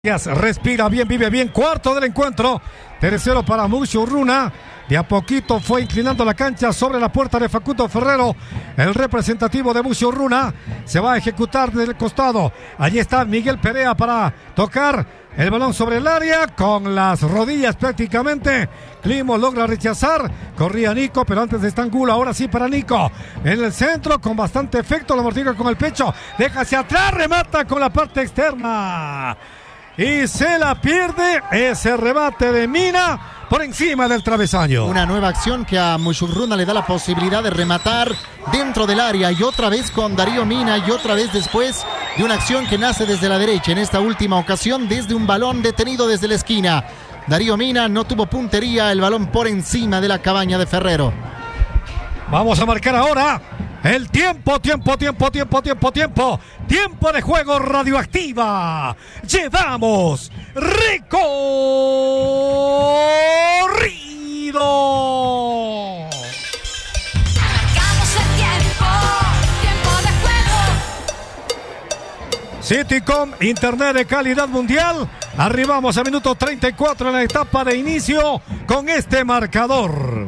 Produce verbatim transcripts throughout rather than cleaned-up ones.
Respira bien, vive bien. Cuarto del encuentro. Tercero para Mushurruna. De a poquito fue inclinando la cancha sobre la puerta de Facundo Ferrero. El representativo de Mushurruna se va a ejecutar desde el costado. Allí está Miguel Perea para tocar el balón sobre el área con las rodillas prácticamente. Climo logra rechazar. Corría Nico, pero antes está Angulo. Ahora sí para Nico. En el centro con bastante efecto. Lo mortiga con el pecho. Deja hacia atrás. Remata con la parte externa. Y se la pierde ese remate de Mina por encima del travesaño. Una nueva acción que a Mushurruna le da la posibilidad de rematar dentro del área. Y otra vez con Darío Mina. Y otra vez después de una acción que nace desde la derecha. En esta última ocasión desde un balón detenido desde la esquina. Darío Mina no tuvo puntería. El balón por encima de la cabaña de Ferrero. Vamos a marcar ahora el tiempo, tiempo, tiempo, tiempo, tiempo, tiempo. Tiempo de juego Radioactiva. Llevamos recorrido. Marcamos el tiempo, tiempo de juego. Citycom, internet de calidad mundial. Arribamos a minuto treinta y cuatro en la etapa de inicio con este marcador.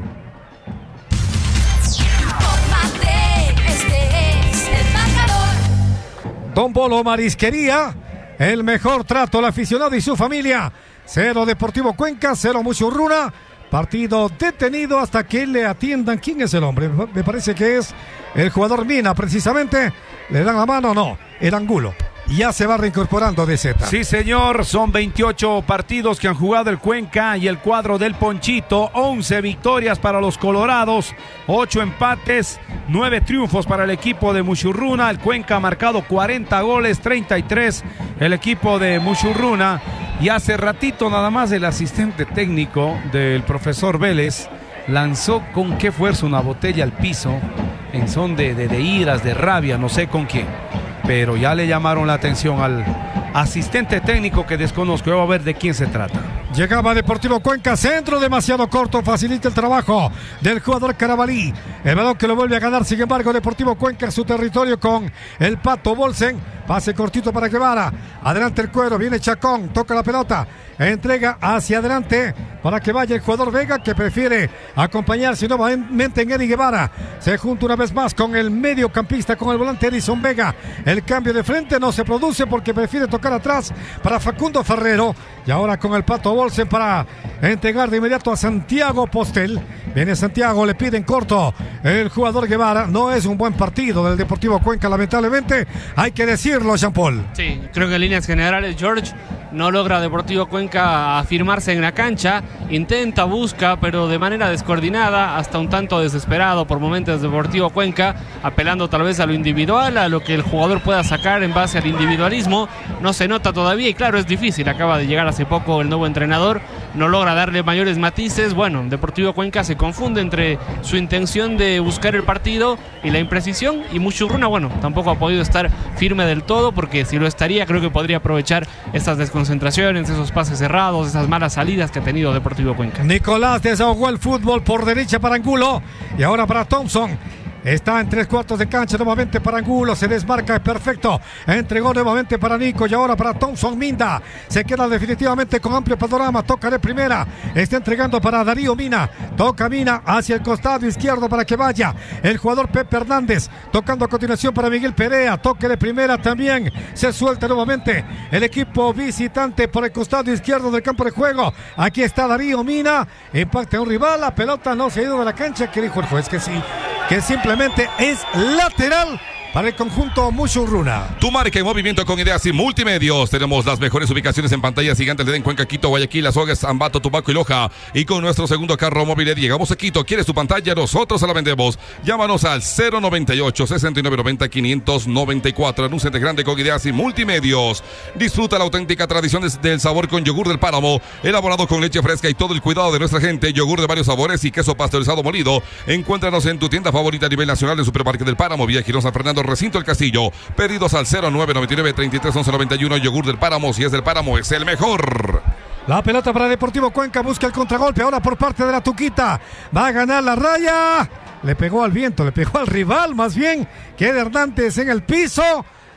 Don Bolo Marisquería, el mejor trato al aficionado y su familia. Cero Deportivo Cuenca, cero Mushurruna. Partido detenido hasta que le atiendan. ¿Quién es el hombre? Me parece que es el jugador Mina, precisamente. ¿Le dan la mano? No, el Angulo. Ya se va reincorporando de Z. Sí, señor, son veintiocho partidos que han jugado el Cuenca y el cuadro del Ponchito. once victorias para los colorados, ocho empates, nueve triunfos para el equipo de Mushurruna. El Cuenca ha marcado cuarenta goles, treinta y tres el equipo de Mushurruna. Y hace ratito nada más el asistente técnico del profesor Vélez lanzó con qué fuerza una botella al piso en son de, de, de iras, de rabia, no sé con quién. Pero ya le llamaron la atención al asistente técnico que desconozco. Voy a ver de quién se trata. Llegaba Deportivo Cuenca, centro demasiado corto, facilita el trabajo del jugador Carabalí. El balón que lo vuelve a ganar, sin embargo, Deportivo Cuenca en su territorio con el Pato Bolsen. Pase cortito para Guevara. Adelante el Cuero, viene Chacón, toca la pelota, entrega hacia adelante para que vaya el jugador Vega, que prefiere acompañarse nuevamente en Eddie Guevara. Se junta una vez más con el mediocampista, con el volante Edison Vega. El cambio de frente no se produce porque prefiere tocar atrás para Facundo Ferrero. Y ahora con el Pato Bolsen para entregar de inmediato a Santiago Postel. Viene Santiago, le pide en corto el jugador Guevara. No es un buen partido del Deportivo Cuenca, lamentablemente. Hay que decirlo, Jean Paul. Sí, creo que en líneas generales, George, no logra Deportivo Cuenca afirmarse en la cancha. Intenta, busca, pero de manera descoordinada, hasta un tanto desesperado por momentos Deportivo Cuenca, apelando tal vez a lo individual, a lo que el jugador pueda sacar en base al individualismo. No se nota todavía y claro, es difícil. Acaba de llegar hace poco el nuevo entrenador, no logra darle mayores matices. Bueno, Deportivo Cuenca se confunde entre su intención de buscar el partido y la imprecisión, y Mushurruna, bueno, tampoco ha podido estar firme del todo, porque si lo estaría, creo que podría aprovechar estas desconcentraciones, esos pases cerrados, esas malas salidas que ha tenido Deportivo Cuenca. Nicolás desahogó el fútbol por derecha para Angulo y ahora para Thompson. Está en tres cuartos de cancha nuevamente para Angulo, se desmarca, es perfecto, entregó nuevamente para Nico y ahora para Thompson. Minda se queda definitivamente con amplio panorama, toca de primera, está entregando para Darío Mina, toca Mina hacia el costado izquierdo para que vaya el jugador Pepe Hernández, tocando a continuación para Miguel Perea, toque de primera también, se suelta nuevamente el equipo visitante por el costado izquierdo del campo de juego. Aquí está Darío Mina, impacta a un rival, la pelota no se ha ido de la cancha, que dijo el juez que sí, que simplemente es lateral para el conjunto Mushurruna. Tu marca en movimiento con ideas y multimedios. Tenemos las mejores ubicaciones en pantallas gigantes de Cuenca, Quito, Guayaquil, Azogues, Ambato, Tumaco y Loja. Y con nuestro segundo carro móvil llegamos a Quito. ¿Quieres tu pantalla? Nosotros se la vendemos. Llámanos al cero noventa y ocho, sesenta y nueve noventa, quinientos noventa y cuatro. Anúnciate grande con ideas y multimedios. Disfruta la auténtica tradición del sabor con yogur del Páramo, elaborado con leche fresca y todo el cuidado de nuestra gente. Yogur de varios sabores y queso pasteurizado molido. Encuéntranos en tu tienda favorita a nivel nacional de Supermarket del Páramo, Vía Girón San Fernando, Recinto El Castillo. Pedidos al cero nueve noventa y nueve, treinta y tres, once noventa y uno. Yogur del Páramo, si es del Páramo, es el mejor. La pelota para Deportivo Cuenca, busca el contragolpe ahora por parte de la Tuquita. Va a ganar la raya. Le pegó al viento, le pegó al rival más bien. Queda Hernández en el piso.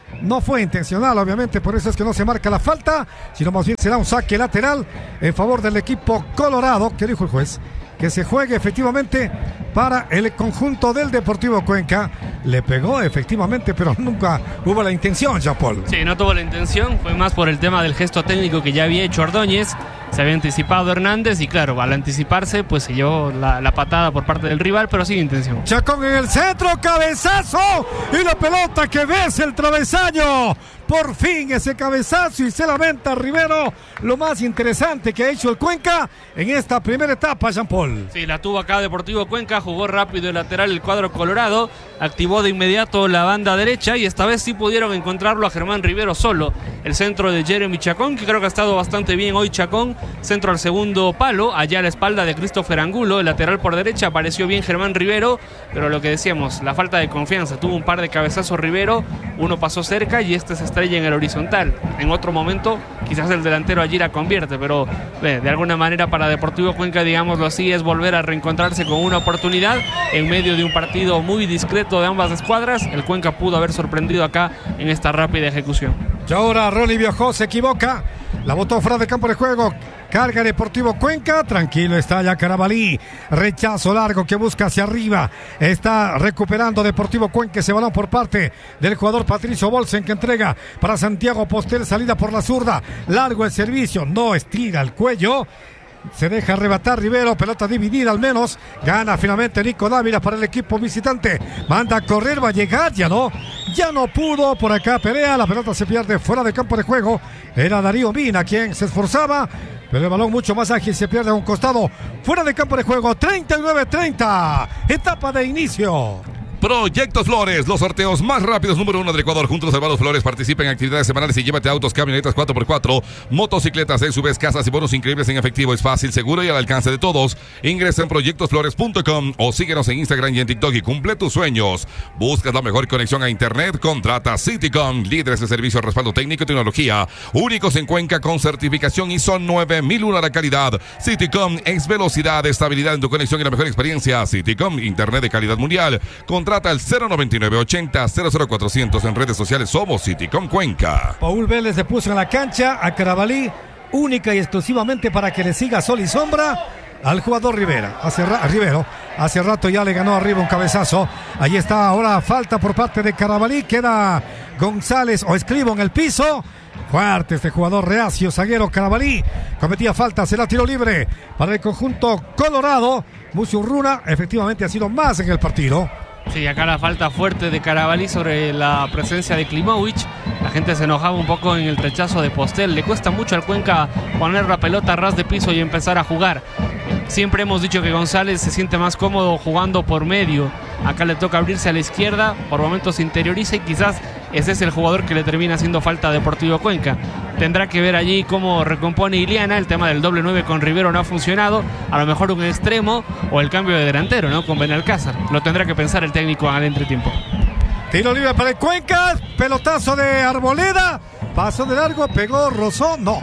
No fue intencional, obviamente, por eso es que no se marca la falta, sino más bien será un saque lateral en favor del equipo colorado. ¿Qué dijo el juez? Que se juegue efectivamente para el conjunto del Deportivo Cuenca. Le pegó efectivamente, pero nunca hubo la intención, Jean-Paul. Sí, no tuvo la intención, fue más por el tema del gesto técnico que ya había hecho Ordóñez. Se había anticipado Hernández y claro, al anticiparse pues se llevó la, la patada por parte del rival, pero sin intención. Chacón en el centro, cabezazo y la pelota que ves el travesaño. Por fin ese cabezazo y se lamenta Rivero. Lo más interesante que ha hecho el Cuenca en esta primera etapa, Jean-Paul. Sí, la tuvo acá Deportivo Cuenca, jugó rápido el lateral el cuadro colorado, activó de inmediato la banda derecha y esta vez sí pudieron encontrarlo a Germán Rivero solo. El centro de Jeremy Chacón, que creo que ha estado bastante bien hoy Chacón, centro al segundo palo, allá a la espalda de Christopher Angulo, el lateral por derecha, apareció bien Germán Rivero, pero lo que decíamos, la falta de confianza, tuvo un par de cabezazos Rivero, uno pasó cerca y este se estrella en el horizontal. En otro momento quizás el delantero allí la convierte, pero eh, de alguna manera para Deportivo Cuenca, digámoslo así, es volver a reencontrarse con una oportunidad en medio de un partido muy discreto de ambas escuadras. El Cuenca pudo haber sorprendido acá en esta rápida ejecución. Y ahora Ronnie Biojó se equivoca, la botó fuera de campo de juego. Carga Deportivo Cuenca, tranquilo está ya Carabalí, rechazo largo que busca hacia arriba, está recuperando Deportivo Cuenca ese balón por parte del jugador Patricio Bolsen que entrega para Santiago Postel, salida por la zurda, largo el servicio, no estira el cuello. Se deja arrebatar Rivero, pelota dividida al menos, gana finalmente Nico Dávila para el equipo visitante, manda a correr, va a llegar, ya no, ya no pudo, por acá Perea, la pelota se pierde fuera de campo de juego, era Darío Mina quien se esforzaba, pero el balón mucho más ágil se pierde a un costado, fuera de campo de juego, treinta y nueve treinta, etapa de inicio. Proyectos Flores, los sorteos más rápidos número uno del Ecuador. Juntos Hermanos Flores, participa en actividades semanales y llévate autos, camionetas cuatro por cuatro, motocicletas, S U Vs, casas y bonos increíbles en efectivo. Es fácil, seguro y al alcance de todos. Ingresa en proyectos flores punto com o síguenos en Instagram y en TikTok y cumple tus sueños. ¿Buscas la mejor conexión a internet? Contrata Citycom, líderes de servicio, respaldo técnico y tecnología. Únicos en Cuenca con certificación I S O nueve mil uno a la calidad. Citycom es velocidad, estabilidad en tu conexión y la mejor experiencia. Citycom, internet de calidad mundial. Contrata al cero noventa y nueve ochenta cero cero cuatrocientos en redes sociales. Somos Citycom Cuenca. Paul Vélez le puso en la cancha a Carabalí, única y exclusivamente para que le siga sol y sombra al jugador Rivera. Hace ra Rivero, hace rato ya le ganó arriba un cabezazo. Ahí está ahora falta por parte de Carabalí. Queda González o Escribo en el piso. Fuerte este jugador reacio, zaguero Carabalí. Cometía falta, será tiro libre para el conjunto colorado. Musurruna efectivamente ha sido más en el partido. Sí, acá la falta fuerte de Carabalí sobre la presencia de Klimovic. La gente se enojaba un poco en el rechazo de Postel. Le cuesta mucho al Cuenca poner la pelota a ras de piso y empezar a jugar. Siempre hemos dicho que González se siente más cómodo jugando por medio. Acá le toca abrirse a la izquierda, por momentos se interioriza y quizás ese es el jugador que le termina haciendo falta a Deportivo Cuenca. Tendrá que ver allí cómo recompone Iliana. El tema del doble nueve con Rivero no ha funcionado. A lo mejor un extremo o el cambio de delantero, ¿no? Con Benalcázar. Lo tendrá que pensar el técnico al entretiempo. Tiro libre para el Cuenca. Pelotazo de Arboleda. Pasó de largo, pegó, rozó, no.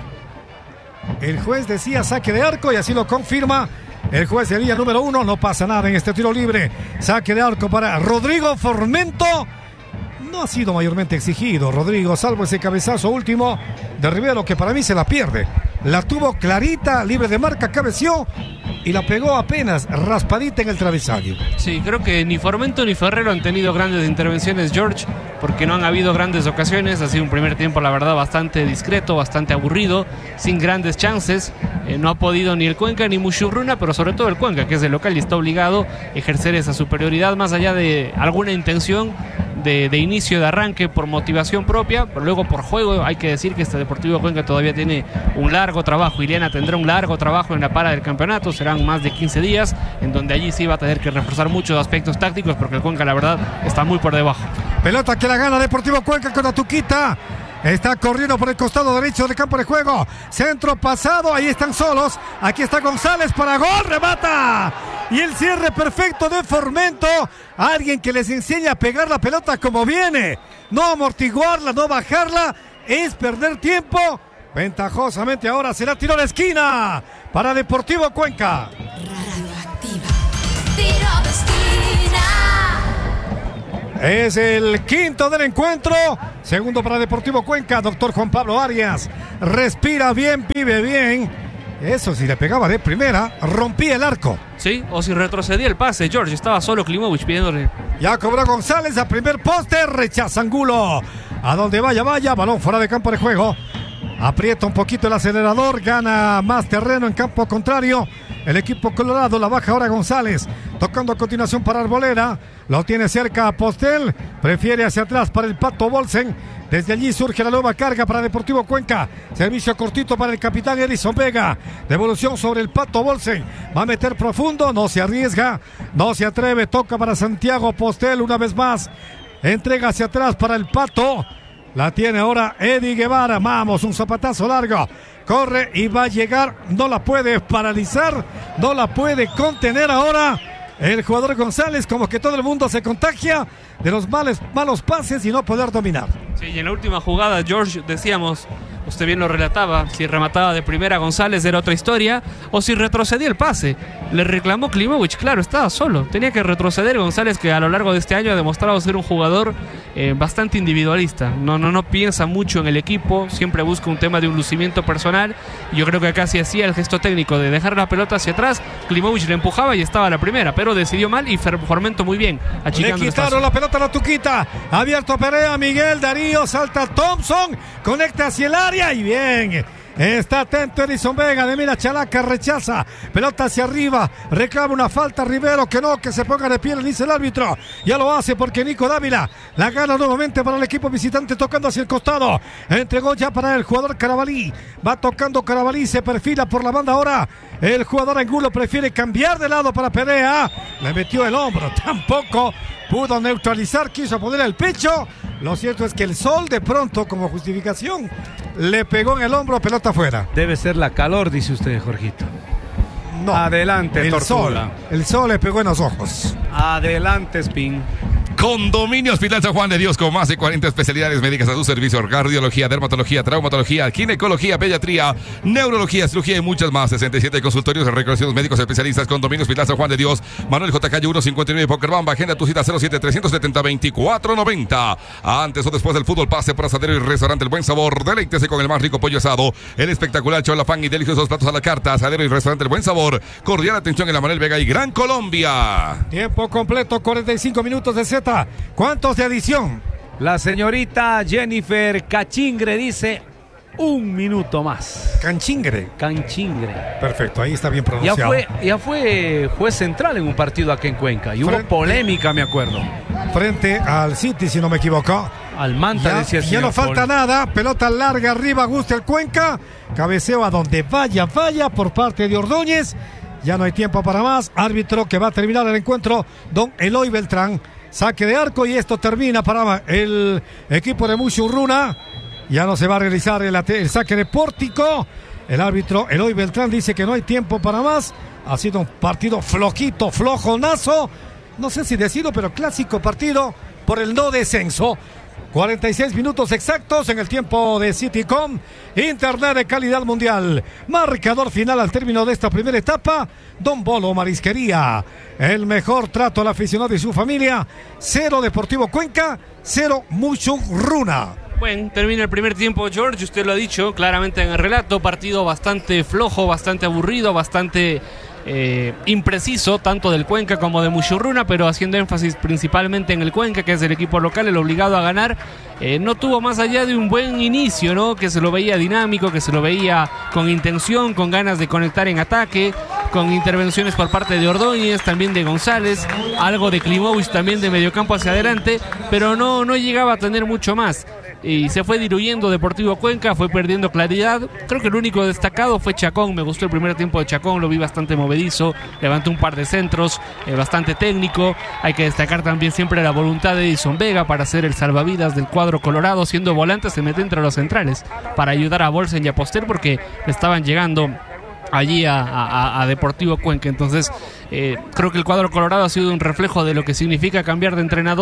El juez decía saque de arco y así lo confirma el juez de línea número uno. No pasa nada en este tiro libre. Saque de arco para Rodrigo Formento. No ha sido mayormente exigido Rodrigo, salvo ese cabezazo último de Rivero que para mí se la pierde. La tuvo clarita, libre de marca, cabeció y la pegó apenas raspadita en el travesaño. Sí, creo que ni Formento ni Ferrero han tenido grandes intervenciones, George, porque no han habido grandes ocasiones. Ha sido un primer tiempo, la verdad, bastante discreto, bastante aburrido, sin grandes chances. Eh, no ha podido ni el Cuenca ni Musurruna, pero sobre todo el Cuenca, que es el local y está obligado a ejercer esa superioridad más allá de alguna intención de, de inicio, de arranque por motivación propia, pero luego por juego. Hay que decir que este Deportivo Cuenca todavía tiene un largo trabajo. Iliana tendrá un largo trabajo en la para del campeonato, serán más de quince días, en donde allí sí va a tener que reforzar muchos aspectos tácticos, porque el Cuenca, la verdad, está muy por debajo. Pelota que la gana Deportivo Cuenca con Atuquita. Está corriendo por el costado derecho del campo de juego. Centro pasado, ahí están solos. Aquí está González para gol, remata. Y el cierre perfecto de Formento. Alguien que les enseña a pegar la pelota como viene. No amortiguarla, no bajarla. Es perder tiempo. Ventajosamente ahora será tiro de esquina para Deportivo Cuenca. Radioactiva. Tiro de esquina. Es el quinto del encuentro. Segundo para Deportivo Cuenca, doctor Juan Pablo Arias. Respira bien, vive bien. Eso si le pegaba de primera, rompía el arco. Sí, o si retrocedía el pase, George, estaba solo Klimovic pidiéndole. Ya cobró González a primer poste, rechaza Angulo. A donde vaya, vaya, balón fuera de campo de juego. Aprieta un poquito el acelerador, gana más terreno en campo contrario. El equipo colorado, la baja ahora González, tocando a continuación para Arboleda, lo tiene cerca a Postel, prefiere hacia atrás para el Pato Bolsen, desde allí surge la nueva carga para Deportivo Cuenca, servicio cortito para el capitán Edison Vega, devolución sobre el Pato Bolsen, va a meter profundo, no se arriesga, no se atreve, toca para Santiago Postel una vez más, entrega hacia atrás para el Pato, la tiene ahora Eddie Guevara, vamos, un zapatazo largo. Corre y va a llegar, no la puede paralizar, no la puede contener ahora el jugador González, como que todo el mundo se contagia de los males, malos pases y no poder dominar. Sí, y en la última jugada, George, decíamos, usted bien lo relataba, si remataba de primera González era otra historia, o si retrocedía el pase. Le reclamó Klimovic, claro, estaba solo, tenía que retroceder González, que a lo largo de este año ha demostrado ser un jugador eh, bastante individualista, no, no, no piensa mucho en el equipo, siempre busca un tema de un lucimiento personal, y yo creo que acá sí hacía el gesto técnico de dejar la pelota hacia atrás, Klimovic le empujaba y estaba a la primera, pero decidió mal y Formento muy bien, achicando. Le quitaron la pelota a la Tuquita, abierto Perea, Miguel Darío, salta Thompson, conecta hacia el área y bien. Está atento Edison Vega, de mira Chalaca, rechaza, pelota hacia arriba, reclama una falta Rivero, que no, que se ponga de pie, le dice el árbitro, ya lo hace porque Nico Dávila la gana nuevamente para el equipo visitante, tocando hacia el costado, entregó ya para el jugador Carabalí, va tocando Carabalí, se perfila por la banda ahora, el jugador Angulo prefiere cambiar de lado para Perea, le metió el hombro, tampoco pudo neutralizar, quiso poner el pecho. Lo cierto es que el sol de pronto, como justificación, le pegó en el hombro, pelota afuera. Debe ser la calor, dice usted, Jorgito. No, adelante, el Tortuga. sol, el sol le pegó en los ojos. Adelante, Spin. Condominio Hospital San Juan de Dios, con más de cuarenta especialidades médicas a su servicio: cardiología, dermatología, traumatología, ginecología, pediatría, neurología, cirugía y muchas más. sesenta y siete consultorios de reconocidos médicos especialistas. Condominio Hospital San Juan de Dios, Manuel J. Calle ciento cincuenta y nueve, Pokerbamba. Agenda tu cita cero siete tres siete cero, veinticuatro noventa. Antes o después del fútbol, pase por Asadero y Restaurante El Buen Sabor. Deleítese con el más rico pollo asado, el espectacular cholafán y deliciosos platos a la carta. Asadero y Restaurante El Buen Sabor. Cordial atención en la Manuel Vega y Gran Colombia. Tiempo completo, cuarenta y cinco minutos de Z. ¿Cuántos de adición? La señorita Jennifer Cachingre dice un minuto más. Canchingre. Canchingre. Perfecto, ahí está bien pronunciado. Ya fue, ya fue juez central en un partido aquí en Cuenca y hubo Frente, polémica, me acuerdo. Frente al City, si no me equivoco. Al Manta, ya, decía el ya no señor falta Paul. nada, pelota larga arriba, gusta el Cuenca. Cabeceo a donde vaya, vaya por parte de Ordóñez. Ya no hay tiempo para más. Árbitro que va a terminar el encuentro, don Eloy Beltrán. Saque de arco y esto termina para el equipo de Mushurruna. Ya no se va a realizar el, el saque de pórtico. El árbitro Eloy Beltrán dice que no hay tiempo para más. Ha sido un partido flojito, flojonazo. No sé si decido, pero clásico partido por el no descenso. cuarenta y seis minutos exactos en el tiempo de Citycom, internet de calidad mundial. Marcador final al término de esta primera etapa: Don Bolo Marisquería, el mejor trato al aficionado y su familia. Cero Deportivo Cuenca, cero Mushurruna. Bueno, termina el primer tiempo, George, usted lo ha dicho claramente en el relato, partido bastante flojo, bastante aburrido, bastante eh, impreciso, tanto del Cuenca como de Mushurruna, pero haciendo énfasis principalmente en el Cuenca, que es el equipo local, el obligado a ganar. Eh, no tuvo más allá de un buen inicio, ¿no? Que se lo veía dinámico, que se lo veía con intención, con ganas de conectar en ataque, con intervenciones por parte de Ordóñez, también de González, algo de Klimovic también de mediocampo hacia adelante, pero no, no llegaba a tener mucho más. Y se fue diluyendo Deportivo Cuenca, fue perdiendo claridad. Creo que el único destacado fue Chacón. Me gustó el primer tiempo de Chacón, lo vi bastante movedizo, levantó un par de centros, eh, bastante técnico. Hay que destacar también siempre la voluntad de Edison Vega para ser el salvavidas del cuadro colorado. Siendo volante se mete entre los centrales para ayudar a Bolsen y a Poster, porque estaban llegando allí a, a, a Deportivo Cuenca. Entonces eh, creo que el cuadro colorado ha sido un reflejo de lo que significa cambiar de entrenador,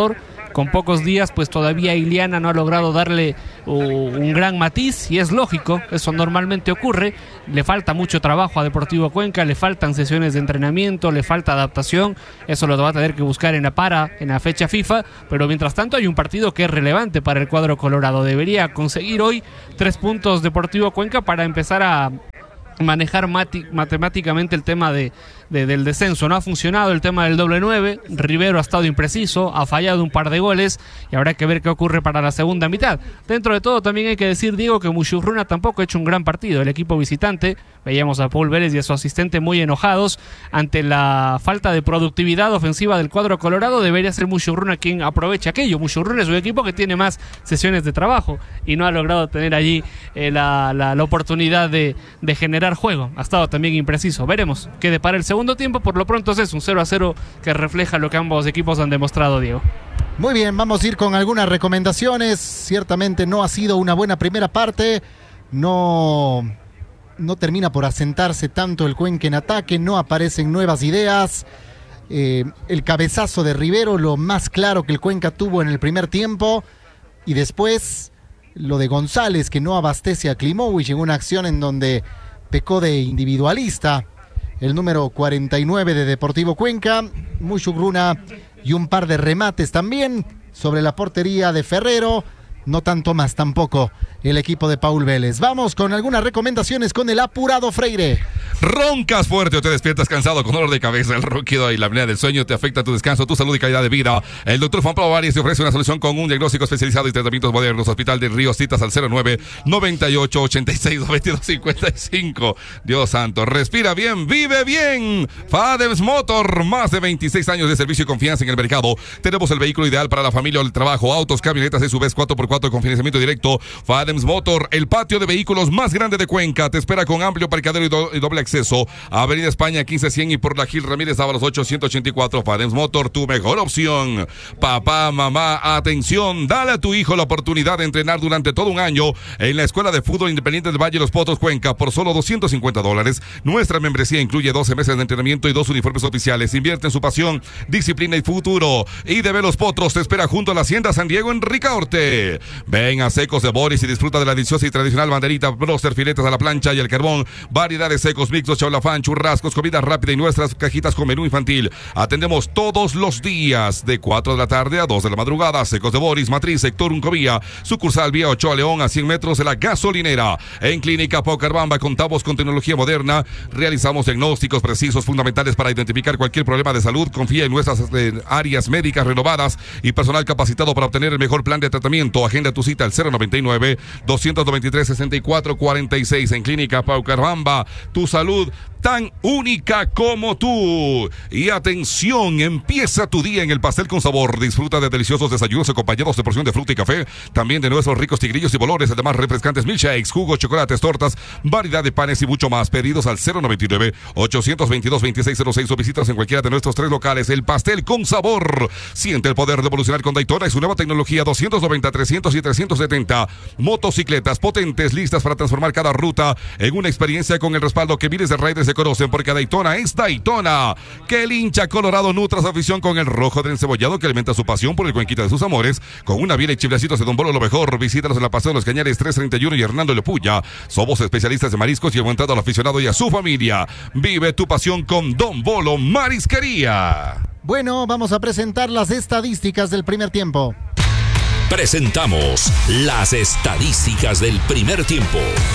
con pocos días, pues todavía Iliana no ha logrado darle uh, un gran matiz, y es lógico, eso normalmente ocurre. Le falta mucho trabajo a Deportivo Cuenca, le faltan sesiones de entrenamiento, le falta adaptación, eso lo va a tener que buscar en la para, en la fecha FIFA, pero mientras tanto hay un partido que es relevante para el cuadro colorado. Debería conseguir hoy tres puntos Deportivo Cuenca para empezar a manejar mati- matemáticamente el tema de, de, del descenso. No ha funcionado el tema del doble nueve, Rivero ha estado impreciso, ha fallado un par de goles y habrá que ver qué ocurre para la segunda mitad. Dentro de todo también hay que decir, Diego, que Mushurruna tampoco ha hecho un gran partido. El equipo visitante, veíamos a Paul Vélez y a su asistente muy enojados ante la falta de productividad ofensiva del cuadro colorado. Debería ser Mushurruna quien aproveche aquello. Mushurruna es un equipo que tiene más sesiones de trabajo y no ha logrado tener allí eh, la, la, la oportunidad de, de generar juego. Ha estado también impreciso. Veremos qué depara el segundo tiempo. Por lo pronto es un cero a cero que refleja lo que ambos equipos han demostrado, Diego. Muy bien, vamos a ir con algunas recomendaciones. Ciertamente no ha sido una buena primera parte. No, no termina por asentarse tanto el Cuenca en ataque. No aparecen nuevas ideas. Eh, el cabezazo de Rivero, lo más claro que el Cuenca tuvo en el primer tiempo. Y después lo de González, que no abastece a Klimovic en una acción en donde pecó de individualista el número cuarenta y nueve de Deportivo Cuenca. Mushurruna y un par de remates también sobre la portería de Ferrero. No tanto más tampoco el equipo de Paul Vélez. Vamos con algunas recomendaciones con el apurado Freire. Roncas fuerte o te despiertas cansado con dolor de cabeza, el ronquido y la apnea del sueño te afecta tu descanso, tu salud y calidad de vida. El doctor Juan Pablo Arias te ofrece una solución con un diagnóstico especializado y tratamientos modernos. Hospital de Ríos, citas al cero nueve, noventa y ocho, ochenta y seis, veintidós cincuenta y cinco. Dios santo, respira bien, vive bien. Fadems Motor, más de veintiséis años de servicio y confianza en el mercado. Tenemos el vehículo ideal para la familia o el trabajo, autos, camionetas, S U Vs cuatro por cuatro con financiamiento directo. Fadems Motor, el patio de vehículos más grande de Cuenca, te espera con amplio parqueadero y, do y doble acceso. Avenida España quince cien y por la Gil Ramírez Ábalos ochocientos ochenta y cuatro. Fadems Motor, tu mejor opción. Papá, mamá, atención, dale a tu hijo la oportunidad de entrenar durante todo un año en la Escuela de Fútbol Independiente del Valle de los Potros Cuenca por solo doscientos cincuenta dólares. Nuestra membresía incluye doce meses de entrenamiento y dos uniformes oficiales. Invierte en su pasión, disciplina y futuro. Y de Los Potros te espera junto a la Hacienda San Diego en Ricaurte. Ven a Secos de Boris y disfruta de la deliciosa y tradicional banderita, broster, filetes a la plancha y el carbón, variedad de secos, mixtos, chaulafán, churrascos, comida rápida y nuestras cajitas con menú infantil. Atendemos todos los días de cuatro de la tarde a dos de la madrugada. Secos de Boris, Matriz, sector Uncovía, sucursal Vía Ochoa León a cien metros de la gasolinera. En Clínica Paucarbamba contamos con tecnología moderna. Realizamos diagnósticos precisos fundamentales para identificar cualquier problema de salud. Confía en nuestras eh, áreas médicas renovadas y personal capacitado para obtener el mejor plan de tratamiento. Agenda tu cita al cero noventa y nueve, doscientos noventa y tres, sesenta y cuatro cuarenta y seis. En Clínica Paucarbamba, tu salud tan única como tú. Y atención, empieza tu día en el Pastel con Sabor. Disfruta de deliciosos desayunos acompañados de porción de fruta y café, también de nuestros ricos tigrillos y bolores, además refrescantes milkshakes, jugos, chocolates, tortas, variedad de panes y mucho más. Pedidos al cero noventa y nueve, ochocientos veintidós, veintiséis cero seis o visitas en cualquiera de nuestros tres locales. El Pastel con Sabor. Siente el poder de evolucionar con Daytona y su nueva tecnología doscientos noventa, trescientos y trescientos setenta. Motocicletas potentes listas para transformar cada ruta en una experiencia con el respaldo que miles de riders se conocen, porque Daytona es Daytona. Que el hincha colorado nutra su afición con el rojo del encebollado que alimenta su pasión por el Cuenquita de sus amores. Con una biela y chiflecitos de Don Bolo, lo mejor. Visítanos en la Paseo de los Cañares trescientos treinta y uno y Hernando Lepuya. Somos especialistas de mariscos y hemos entrado al aficionado y a su familia. Vive tu pasión con Don Bolo Marisquería. Bueno, vamos a presentar las estadísticas del primer tiempo. Presentamos las estadísticas del primer tiempo.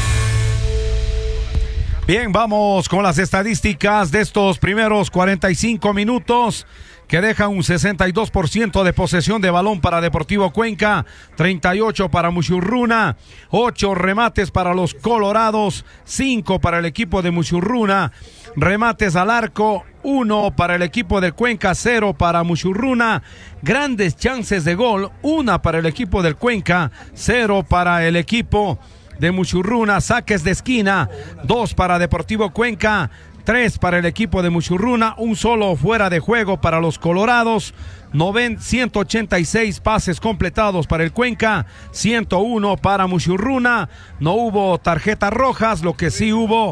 Bien, vamos con las estadísticas de estos primeros cuarenta y cinco minutos, que deja un sesenta y dos por ciento de posesión de balón para Deportivo Cuenca, treinta y ocho para Mushurruna, ocho remates para los colorados, cinco para el equipo de Mushurruna, remates al arco, uno para el equipo del Cuenca, cero para Mushurruna, grandes chances de gol, una para el equipo del Cuenca, cero para el equipo de Mushurruna, saques de esquina, dos para Deportivo Cuenca, tres para el equipo de Mushurruna, un solo fuera de juego para los colorados, ciento ochenta y seis pases completados para el Cuenca, ciento uno para Mushurruna. No hubo tarjetas rojas, lo que sí hubo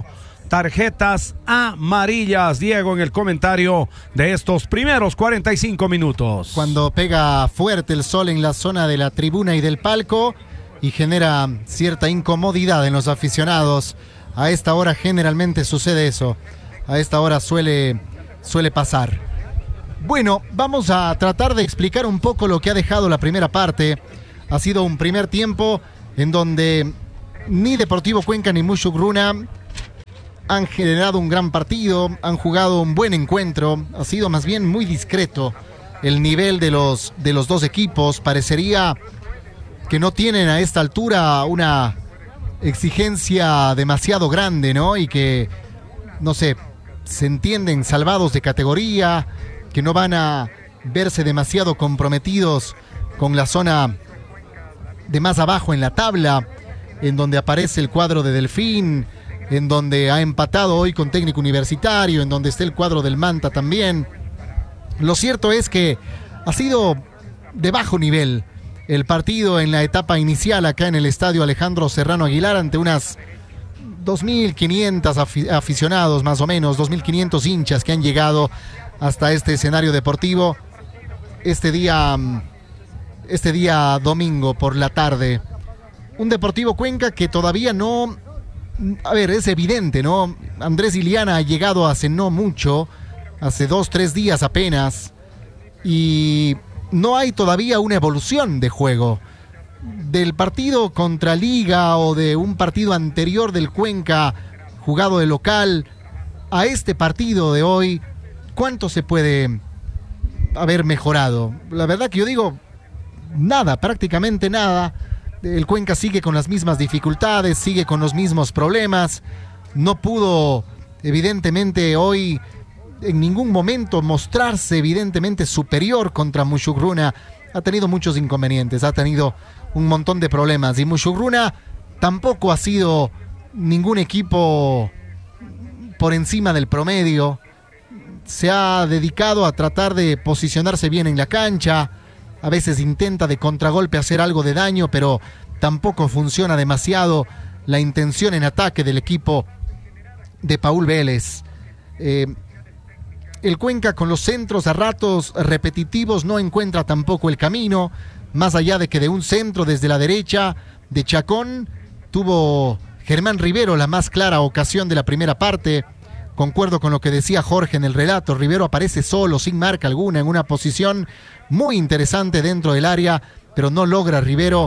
tarjetas amarillas, Diego, en el comentario de estos primeros cuarenta y cinco minutos. Cuando pega fuerte el sol en la zona de la tribuna y del palco y genera cierta incomodidad en los aficionados. A esta hora generalmente sucede eso. A esta hora suele, suele pasar. Bueno, vamos a tratar de explicar un poco lo que ha dejado la primera parte. Ha sido un primer tiempo en donde ni Deportivo Cuenca ni Mushurruna han generado un gran partido, han jugado un buen encuentro. Ha sido más bien muy discreto el nivel de los, de los dos equipos. Parecería que no tienen a esta altura una exigencia demasiado grande, ¿no? Y que, no sé, se entienden salvados de categoría, que no van a verse demasiado comprometidos con la zona de más abajo en la tabla, en donde aparece el cuadro de Delfín, en donde ha empatado hoy con Técnico Universitario, en donde está el cuadro del Manta también. Lo cierto es que ha sido de bajo nivel el partido en la etapa inicial acá en el estadio Alejandro Serrano Aguilar ante unas dos mil quinientos aficionados más o menos, dos mil quinientos hinchas que han llegado hasta este escenario deportivo este día, este día domingo por la tarde. Un Deportivo Cuenca que todavía no... A ver, es evidente, ¿no? Andrés Iliana ha llegado hace no mucho, hace dos, tres días apenas, y no hay todavía una evolución de juego. Del partido contra Liga o de un partido anterior del Cuenca jugado de local a este partido de hoy, ¿cuánto se puede haber mejorado? La verdad que yo digo, nada, prácticamente nada. El Cuenca sigue con las mismas dificultades, sigue con los mismos problemas. No pudo, evidentemente, hoy en ningún momento mostrarse evidentemente superior contra Mushurruna. Ha tenido muchos inconvenientes, ha tenido un montón de problemas. Y Mushurruna tampoco ha sido ningún equipo por encima del promedio. Se ha dedicado a tratar de posicionarse bien en la cancha. A veces intenta de contragolpe hacer algo de daño, pero tampoco funciona demasiado la intención en ataque del equipo de Paul Vélez. Eh, el Cuenca con los centros a ratos repetitivos no encuentra tampoco el camino, más allá de que de un centro desde la derecha de Chacón tuvo Germán Rivero la más clara ocasión de la primera parte. Concuerdo con lo que decía Jorge en el relato. Rivero aparece solo, sin marca alguna, en una posición muy interesante dentro del área, pero no logra Rivero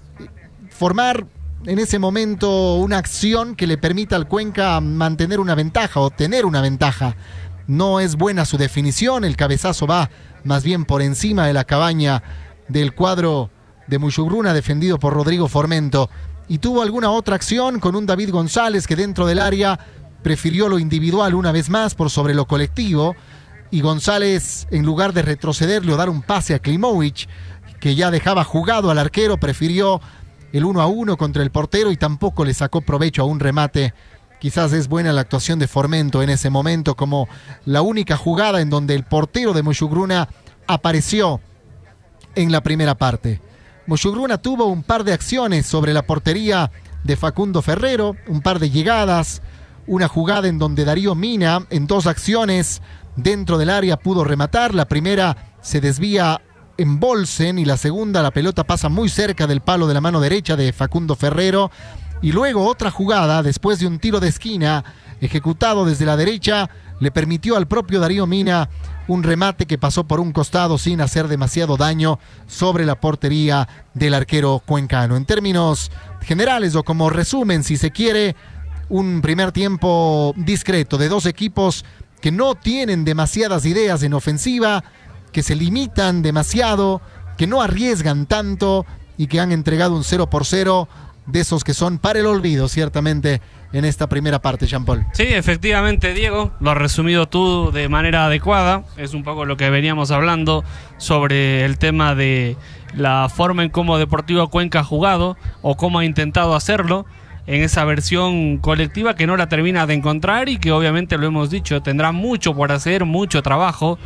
formar en ese momento una acción que le permita al Cuenca mantener una ventaja o tener una ventaja. No es buena su definición, el cabezazo va más bien por encima de la cabaña del cuadro de Mushurruna, defendido por Rodrigo Formento. Y tuvo alguna otra acción con un David González que dentro del área prefirió lo individual una vez más por sobre lo colectivo, y González, en lugar de retrocederle o dar un pase a Klimovic, que ya dejaba jugado al arquero, prefirió el uno a uno contra el portero y tampoco le sacó provecho a un remate. Quizás es buena la actuación de Formento en ese momento, como la única jugada en donde el portero de Mushurruna apareció en la primera parte. Mushurruna tuvo un par de acciones sobre la portería de Facundo Ferrero, un par de llegadas, una jugada en donde Darío Mina en dos acciones dentro del área pudo rematar. La primera se desvía en Bolsen y la segunda la pelota pasa muy cerca del palo de la mano derecha de Facundo Ferrero. Y luego otra jugada después de un tiro de esquina ejecutado desde la derecha le permitió al propio Darío Mina un remate que pasó por un costado sin hacer demasiado daño sobre la portería del arquero cuencano. En términos generales o como resumen si se quiere, un primer tiempo discreto de dos equipos que no tienen demasiadas ideas en ofensiva, que se limitan demasiado, que no arriesgan tanto y que han entregado un cero por cero de esos que son para el olvido, ciertamente, en esta primera parte, Jean-Paul. Sí, efectivamente, Diego, lo has resumido tú de manera adecuada. Es un poco lo que veníamos hablando sobre el tema de la forma en cómo Deportivo Cuenca ha jugado o cómo ha intentado hacerlo en esa versión colectiva que no la termina de encontrar y que obviamente, lo hemos dicho, tendrá mucho por hacer, mucho trabajo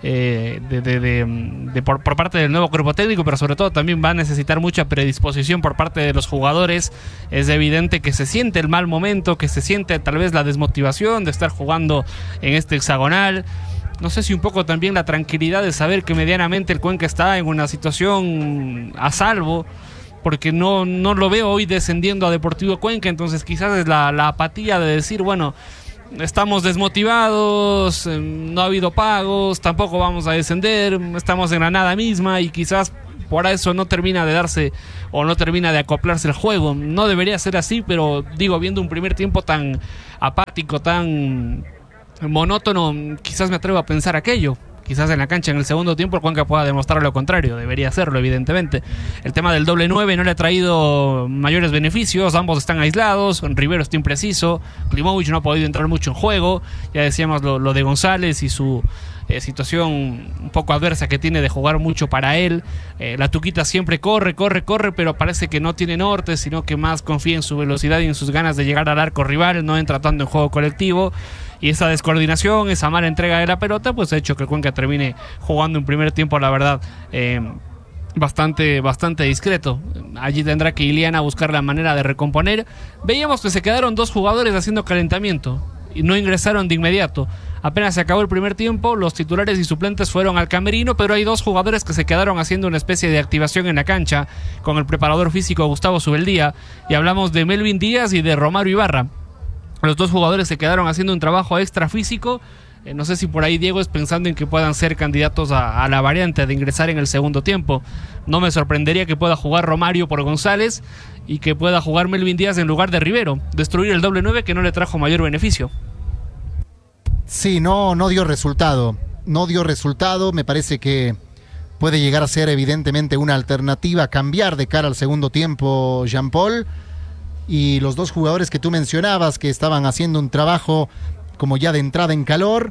eh, de, de, de, de por, por parte del nuevo cuerpo técnico, pero sobre todo también va a necesitar mucha predisposición por parte de los jugadores. Es evidente que se siente el mal momento, que se siente tal vez la desmotivación de estar jugando en este hexagonal. No sé si un poco también la tranquilidad de saber que medianamente el Cuenca está en una situación a salvo, porque no, no lo veo hoy descendiendo a Deportivo Cuenca. Entonces quizás es la, la apatía de decir, bueno, estamos desmotivados, no ha habido pagos, tampoco vamos a descender, estamos en la nada misma, y quizás por eso no termina de darse o no termina de acoplarse el juego. No debería ser así, pero digo, viendo un primer tiempo tan apático, tan monótono, quizás me atrevo a pensar aquello. Quizás en la cancha en el segundo tiempo el Cuenca pueda demostrar lo contrario, debería hacerlo evidentemente. El tema del doble nueve no le ha traído mayores beneficios, ambos están aislados, Rivero está impreciso, Klimovic no ha podido entrar mucho en juego, ya decíamos lo, lo de González y su eh, situación un poco adversa que tiene de jugar mucho para él. eh, la Tuquita siempre corre, corre, corre, pero parece que no tiene norte, sino que más confía en su velocidad y en sus ganas de llegar al arco rival, no entra tanto en juego colectivo. Y esa descoordinación, esa mala entrega de la pelota, pues ha hecho que el Cuenca termine jugando un primer tiempo, la verdad, eh, bastante, bastante discreto. Allí tendrá que Iliana buscar la manera de recomponer. Veíamos que se quedaron dos jugadores haciendo calentamiento y no ingresaron de inmediato. Apenas se acabó el primer tiempo, los titulares y suplentes fueron al camerino, pero hay dos jugadores que se quedaron haciendo una especie de activación en la cancha con el preparador físico Gustavo Subeldía, y hablamos de Melvin Díaz y de Romario Ibarra. Los dos jugadores se quedaron haciendo un trabajo extra físico. Eh, no sé si por ahí Diego es pensando en que puedan ser candidatos a, a la variante de ingresar en el segundo tiempo. No me sorprendería que pueda jugar Romario por González y que pueda jugar Melvin Díaz en lugar de Rivero. Destruir el doble nueve que no le trajo mayor beneficio. Sí, no, no dio resultado. No dio resultado. Me parece que puede llegar a ser evidentemente una alternativa, cambiar de cara al segundo tiempo, Jean-Paul. Y los dos jugadores que tú mencionabas que estaban haciendo un trabajo como ya de entrada en calor,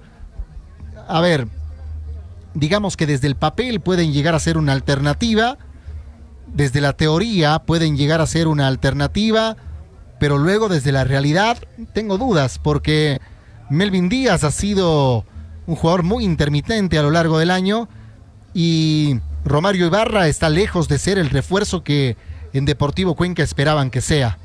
a ver, digamos que desde el papel pueden llegar a ser una alternativa, desde la teoría pueden llegar a ser una alternativa, pero luego desde la realidad tengo dudas, porque Melvin Díaz ha sido un jugador muy intermitente a lo largo del año y Romario Ibarra está lejos de ser el refuerzo que en Deportivo Cuenca esperaban que sea.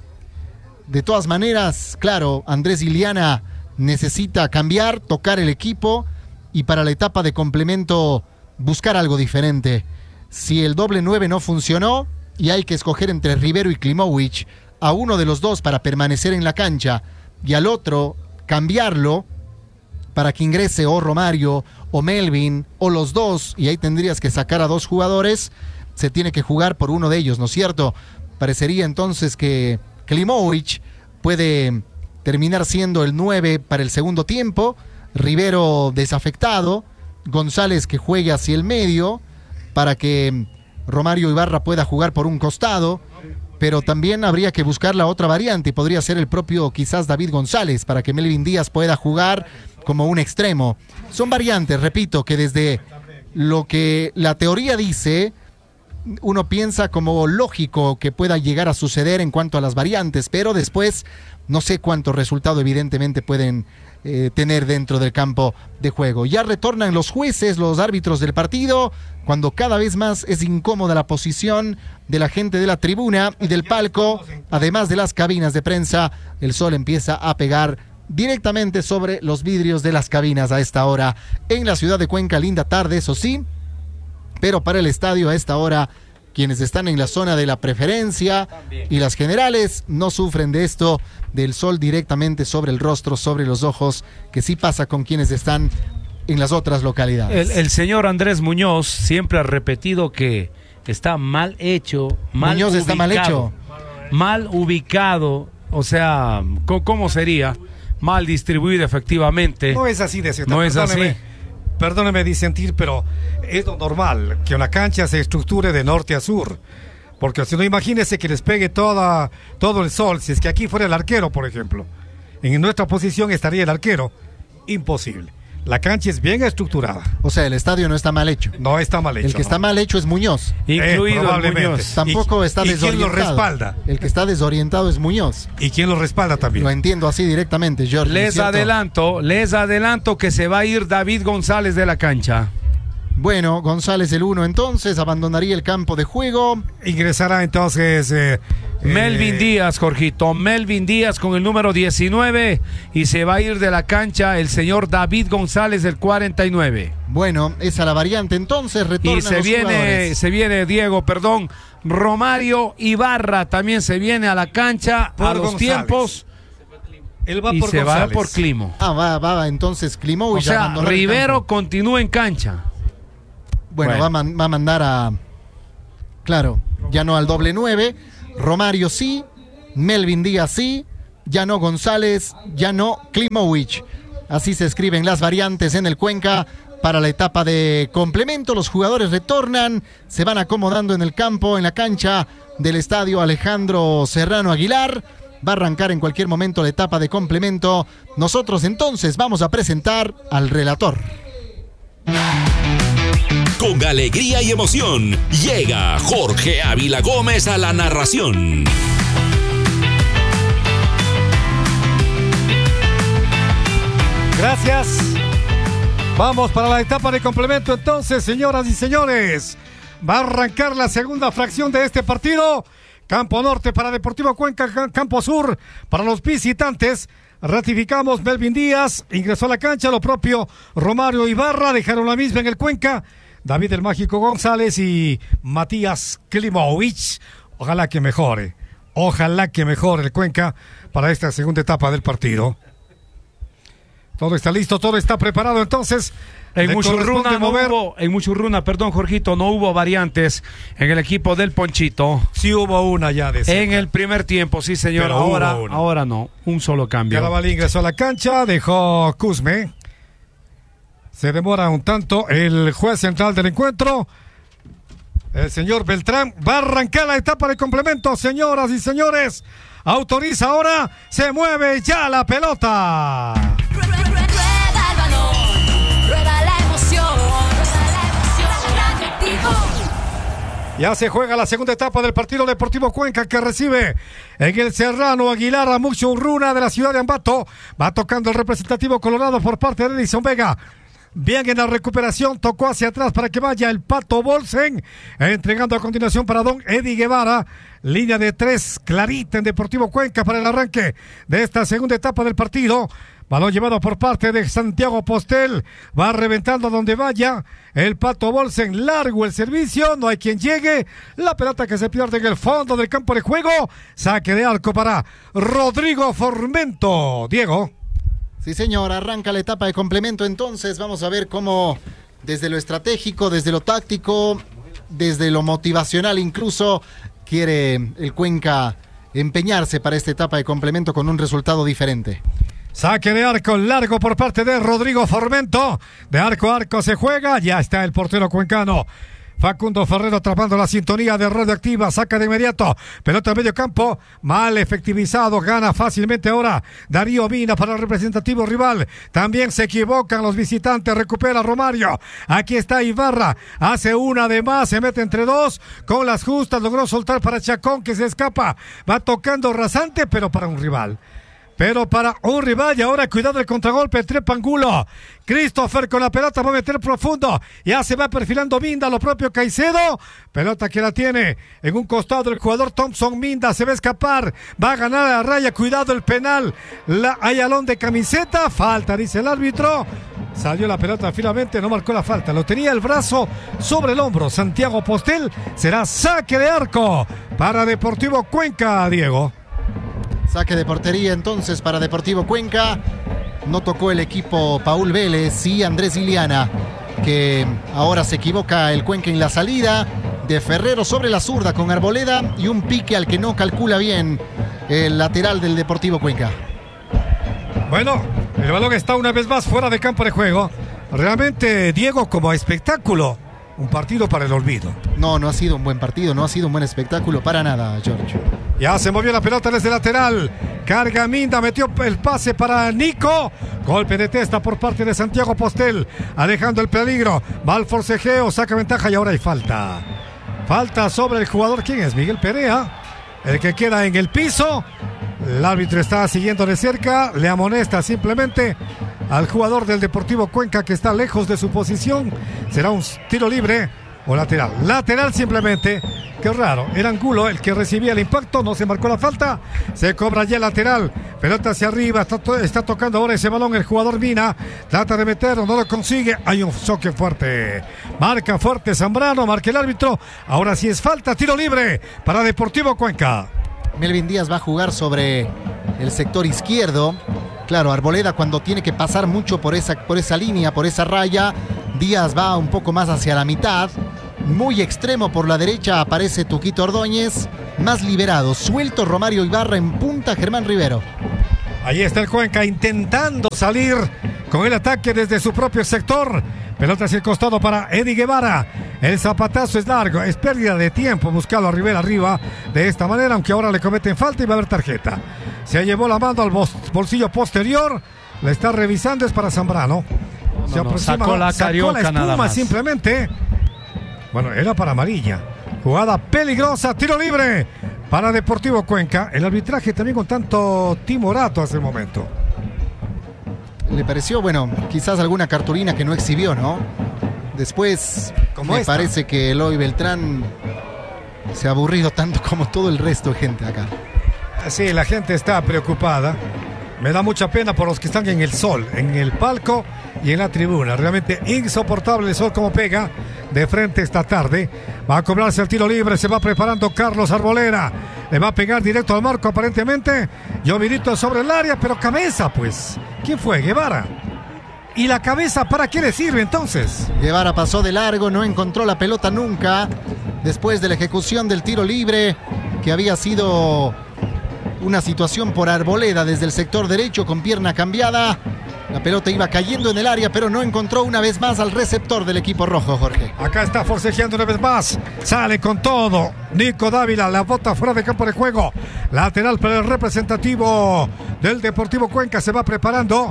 De todas maneras, claro, Andrés Iliana necesita cambiar, tocar el equipo y para la etapa de complemento buscar algo diferente. Si el doble nueve no funcionó y hay que escoger entre Rivero y Klimovic, a uno de los dos para permanecer en la cancha y al otro cambiarlo para que ingrese o Romario o Melvin o los dos, y ahí tendrías que sacar a dos jugadores, se tiene que jugar por uno de ellos, ¿no es cierto? Parecería entonces que Klimovic puede terminar siendo el nueve para el segundo tiempo, Rivero desafectado, González que juegue hacia el medio para que Romario Ibarra pueda jugar por un costado, pero también habría que buscar la otra variante y podría ser el propio quizás David González para que Melvin Díaz pueda jugar como un extremo. Son variantes, repito, que desde lo que la teoría dice uno piensa como lógico que pueda llegar a suceder en cuanto a las variantes, pero después no sé cuánto resultado evidentemente pueden eh, tener dentro del campo de juego. Ya retornan los jueces, los árbitros del partido, cuando cada vez más es incómoda la posición de la gente de la tribuna y del palco, además de las cabinas de prensa. El sol empieza a pegar directamente sobre los vidrios de las cabinas a esta hora en la ciudad de Cuenca. Linda tarde, eso sí, pero para el estadio a esta hora, quienes están en la zona de la preferencia y las generales no sufren de esto, del sol directamente sobre el rostro, sobre los ojos, que sí pasa con quienes están en las otras localidades. El, el señor Andrés Muñoz siempre ha repetido que está mal hecho, mal Muñoz ubicado, está mal hecho. Mal ubicado, o sea, ¿cómo sería? Mal distribuido efectivamente. No es así de cierto. No es así. Perdóneme disentir, pero es lo normal que una cancha se estructure de norte a sur. Porque si no, imagínese que les pegue toda, todo el sol. Si es que aquí fuera el arquero, por ejemplo. En nuestra posición estaría el arquero. Imposible. La cancha es bien estructurada. O sea, el estadio no está mal hecho. No está mal hecho. El que no. está mal hecho es Muñoz. Incluido eh, probablemente. Muñoz. Tampoco ¿Y, está ¿y desorientado. quién lo respalda? El que está desorientado es Muñoz. ¿Y quién lo respalda también? Lo entiendo así directamente, George. Les adelanto, les adelanto que se va a ir David González de la cancha. Bueno, González el uno entonces, abandonaría el campo de juego. Ingresará entonces eh, Melvin eh, Díaz, Jorgito. Melvin Díaz con el número diecinueve y se va a ir de la cancha el señor David González del cuarenta y nueve. Bueno, esa la variante entonces, retornan Y se los viene, jugadores. se viene Diego, perdón, Romario Ibarra también se viene a la cancha Por a los González. tiempos Él va y por se va González. por Climo. Ah, va, va entonces Climo. O sea, Rivero continúa en cancha. Bueno, Bueno. Va, a man- va a mandar a... Claro, ya no al doble nueve. Romario sí, Melvin Díaz sí, ya no González, ya no Klimovic. Así se escriben las variantes en el Cuenca para la etapa de complemento. Los jugadores retornan, se van acomodando en el campo, en la cancha del estadio Alejandro Serrano Aguilar. Va a arrancar en cualquier momento la etapa de complemento. Nosotros entonces vamos a presentar al relator. Con alegría y emoción, llega Jorge Ávila Gómez a la narración. Gracias. Vamos para la etapa de complemento entonces, señoras y señores. Va a arrancar la segunda fracción de este partido. Campo Norte para Deportivo Cuenca, Campo Sur para los visitantes. Ratificamos, Melvin Díaz ingresó a la cancha, lo propio Romario Ibarra, dejaron la misma en el Cuenca. David el Mágico González y Matías Klimovic. Ojalá que mejore, ojalá que mejore el Cuenca para esta segunda etapa del partido. Todo está listo, todo está preparado entonces. En Le Muchurruna, corresponde no mover. hubo, en Muchurruna, perdón, Jorgito, no hubo variantes en el equipo del Ponchito. Sí hubo una ya de cerca. En el primer tiempo, sí señor, Pero ahora, hubo una. ahora no, un solo cambio. Carabalí ingresó a la cancha, dejó Cusme. Se demora un tanto el juez central del encuentro. El señor Beltrán va a arrancar la etapa de complemento, señoras y señores. Autoriza ahora, se mueve ya la pelota. Rueda el balón, rueda la emoción, rueda la emoción, radioactivo. Ya se juega la segunda etapa del partido Deportivo Cuenca, que recibe en el Serrano Aguilar a Muchurruna de la ciudad de Ambato. Va tocando el representativo colorado por parte de Edison Vega. Bien en la recuperación, tocó hacia atrás para que vaya el Pato Bolsen, entregando a continuación para don Eddie Guevara. Línea de tres clarita en Deportivo Cuenca para el arranque de esta segunda etapa del partido. Balón llevado por parte de Santiago Postel. Va reventando donde vaya el Pato Bolsen. Largo el servicio. No hay quien llegue. La pelota que se pierde en el fondo del campo de juego. Saque de arco para Rodrigo Formento. Diego. Sí, señor, arranca la etapa de complemento entonces. Vamos a ver cómo desde lo estratégico, desde lo táctico, desde lo motivacional incluso, quiere el Cuenca empeñarse para esta etapa de complemento con un resultado diferente. Saque de arco largo por parte de Rodrigo Formento. De arco a arco se juega. Ya está el portero cuencano Facundo Ferrero atrapando la sintonía de Radioactiva. Saca de inmediato. Pelota a medio campo. Mal efectivizado. Gana fácilmente ahora Darío Mina para el representativo rival. También se equivocan los visitantes. Recupera Romario. Aquí está Ibarra. Hace una de más. Se mete entre dos. Con las justas logró soltar para Chacón, que se escapa. Va tocando rasante, pero para un rival. Pero para un rival, y ahora cuidado el contragolpe, trepa Angulo. Christopher con la pelota va a meter profundo. Ya se va perfilando Minda, lo propio Caicedo. Pelota que la tiene en un costado el jugador Thompson. Minda se va a escapar. Va a ganar a la raya. Cuidado el penal. La Ayalón de camiseta. Falta, dice el árbitro. Salió la pelota finalmente, no marcó la falta. Lo tenía el brazo sobre el hombro. Santiago Postel. Será saque de arco para Deportivo Cuenca, Diego. Saque de portería entonces para Deportivo Cuenca. No tocó el equipo Paul Vélez y Andrés Iliana, que ahora se equivoca el Cuenca en la salida de Ferrero sobre la zurda con Arboleda y un pique al que no calcula bien el lateral del Deportivo Cuenca. Bueno, el balón está una vez más fuera de campo de juego. Realmente, Diego, como espectáculo, un partido para el olvido. No, no ha sido un buen partido, no ha sido un buen espectáculo para nada, George. Ya se movió la pelota desde lateral. Carga Minda, metió el pase para Nico. Golpe de testa por parte de Santiago Postel, alejando el peligro. Va al forcejeo, saca ventaja y ahora hay falta. Falta sobre el jugador, ¿quién es? Miguel Perea, el que queda en el piso. El árbitro está siguiendo de cerca, le amonesta simplemente al jugador del Deportivo Cuenca que está lejos de su posición. Será un tiro libre o lateral. Lateral simplemente. Qué raro, era Angulo el que recibía el impacto, no se marcó la falta, se cobra ya el lateral, pelota hacia arriba, está, to está tocando ahora ese balón el jugador Mina, trata de meterlo, no lo consigue, hay un choque fuerte, marca fuerte Zambrano, marca el árbitro, ahora sí es falta, tiro libre para Deportivo Cuenca. Melvin Díaz va a jugar sobre el sector izquierdo. Claro, Arboleda cuando tiene que pasar mucho por esa, por esa línea, por esa raya, Díaz va un poco más hacia la mitad. Muy extremo por la derecha aparece Tuquito Ordóñez, más liberado, suelto Romario Ibarra, en punta Germán Rivero. Ahí está el Cuenca intentando salir con el ataque desde su propio sector. Pelota hacia el costado para Eddie Guevara. El zapatazo es largo, es pérdida de tiempo buscarlo a Rivera arriba de esta manera, aunque ahora le cometen falta y va a haber tarjeta. Se llevó la mano al bolsillo posterior, la está revisando, es para Zambrano. No, Se no, aproxima, sacó la carioca, sacó la nada espuma más. simplemente. Bueno, era para amarilla. Jugada peligrosa, tiro libre para Deportivo Cuenca. El arbitraje también con tanto timorato hace el momento. Le pareció, bueno, quizás alguna cartulina que no exhibió, ¿no? Después Como me esta. parece que Eloy Beltrán se ha aburrido tanto como todo el resto de gente acá. Sí, la gente está preocupada. Me da mucha pena por los que están en el sol, en el palco y en la tribuna. Realmente insoportable el sol como pega de frente esta tarde. Va a cobrarse el tiro libre, se va preparando Carlos Arboleda. Le va a pegar directo al marco aparentemente. Llovinito sobre el área, pero cabeza pues. ¿Quién fue? Guevara. ¿Y la cabeza para qué le sirve entonces? Guevara pasó de largo, no encontró la pelota nunca. Después de la ejecución del tiro libre, que había sido una situación por Arboleda desde el sector derecho con pierna cambiada. La pelota iba cayendo en el área, pero no encontró una vez más al receptor del equipo rojo, Jorge. Acá está forcejeando una vez más. Sale con todo. Nico Dávila la bota fuera de campo de juego. Lateral para el representativo del Deportivo Cuenca. Se va preparando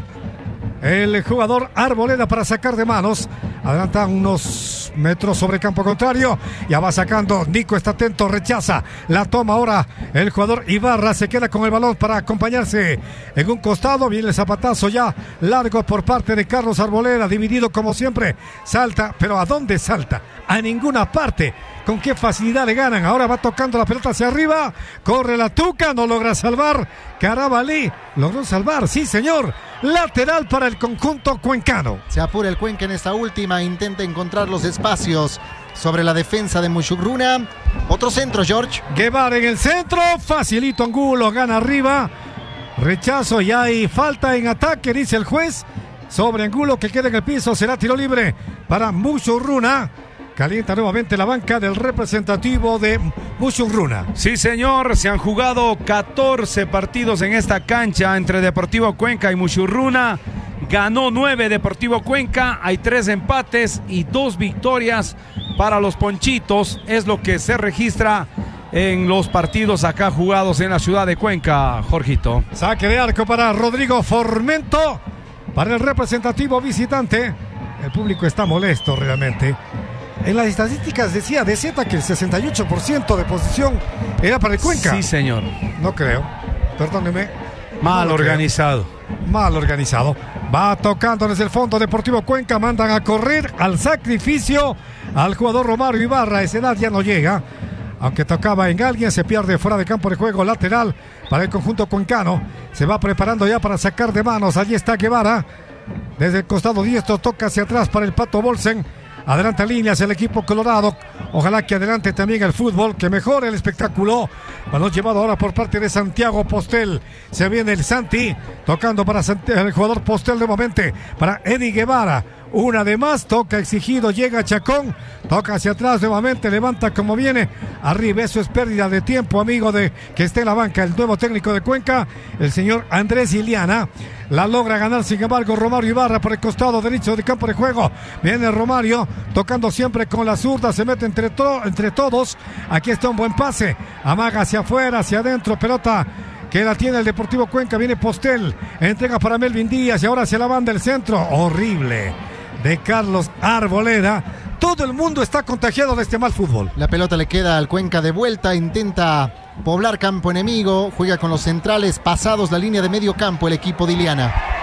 el jugador Arboleda para sacar de manos. Adelanta unos metros sobre campo contrario. Ya va sacando. Nico está atento, rechaza. La toma ahora el jugador Ibarra. Se queda con el balón para acompañarse en un costado. Viene el zapatazo ya largo por parte de Carlos Arboleda. Dividido como siempre. Salta, pero ¿a dónde salta? A ninguna parte. Con qué facilidad le ganan. Ahora va tocando la pelota hacia arriba. Corre la Tuca. No logra salvar. Carabalí logró salvar. Sí, señor. Lateral para el conjunto cuencano. Se apura el Cuenca en esta última. Intenta encontrar los espacios sobre la defensa de Muchugruna. Otro centro, George. Guevara en el centro. Facilito Angulo. Gana arriba. Rechazo y hay falta en ataque, dice el juez. Sobre Angulo que queda en el piso. Será tiro libre para Muchugruna. Calienta nuevamente la banca del representativo de Muchugruna. Sí, señor, se han jugado catorce partidos en esta cancha entre Deportivo Cuenca y Muchugruna. Ganó nueve Deportivo Cuenca, hay tres empates y dos victorias para los Ponchitos. Es lo que se registra en los partidos acá jugados en la ciudad de Cuenca, Jorgito. Saque de arco para Rodrigo Formento, para el representativo visitante. El público está molesto realmente. En las estadísticas decía de Z que el sesenta y ocho por ciento de posición era para el Cuenca. Sí, señor. No creo. Perdóneme. Mal No organizado. Creo. Mal organizado. Va tocando desde el fondo Deportivo Cuenca. Mandan a correr al sacrificio al jugador Romario Ibarra. Esa edad ya no llega. Aunque tocaba en alguien, se pierde fuera de campo de juego. Lateral para el conjunto cuencano. Se va preparando ya para sacar de manos. Allí está Guevara. Desde el costado diestro toca hacia atrás para el Pato Bolsen. Adelanta líneas el equipo colorado. Ojalá que adelante también el fútbol, que mejore el espectáculo. Balón llevado ahora por parte de Santiago Postel. Se viene el Santi, tocando para el jugador Postel nuevamente. Para Eddie Guevara. Una de más, toca exigido, llega Chacón. Toca hacia atrás nuevamente, levanta como viene. Arriba, eso es pérdida de tiempo, amigo de que esté en la banca. El nuevo técnico de Cuenca, el señor Andrés Iliana. La logra ganar, sin embargo, Romario Ibarra por el costado derecho del campo de juego. Viene Romario, tocando siempre con la zurda, se mete entre, to entre todos. Aquí está un buen pase. Amaga hacia afuera, hacia adentro, pelota que la tiene el Deportivo Cuenca. Viene Postel, entrega para Melvin Díaz y ahora hacia la banda del centro. Horrible de Carlos Arboleda. Todo el mundo está contagiado de este mal fútbol. La pelota le queda al Cuenca de vuelta, intenta poblar campo enemigo, juega con los centrales pasados la línea de medio campo el equipo de Iliana.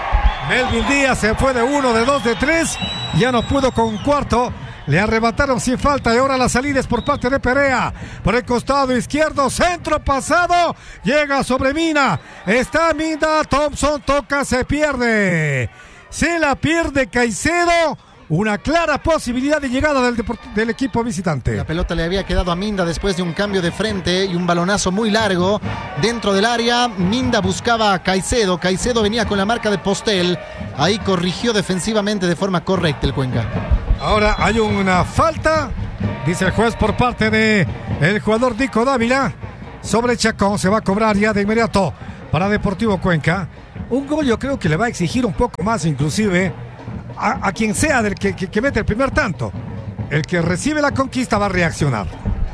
Melvin Díaz se fue de uno, de dos, de tres. Ya no pudo con un cuarto. Le arrebataron sin falta y ahora la salida es por parte de Perea. Por el costado izquierdo, centro pasado. Llega sobre Mina. Está Mina. Thompson toca, se pierde. Se la pierde Caicedo. Una clara posibilidad de llegada del, del equipo visitante. La pelota le había quedado a Minda después de un cambio de frente y un balonazo muy largo dentro del área. Minda buscaba a Caicedo. Caicedo venía con la marca de Postel. Ahí corrigió defensivamente de forma correcta el Cuenca. Ahora hay una falta, dice el juez, por parte de el jugador Nico Dávila sobre Chacón. Se va a cobrar ya de inmediato para Deportivo Cuenca. Un gol yo creo que le va a exigir un poco más, inclusive a, a quien sea del que, que, que mete el primer tanto. El que recibe la conquista va a reaccionar.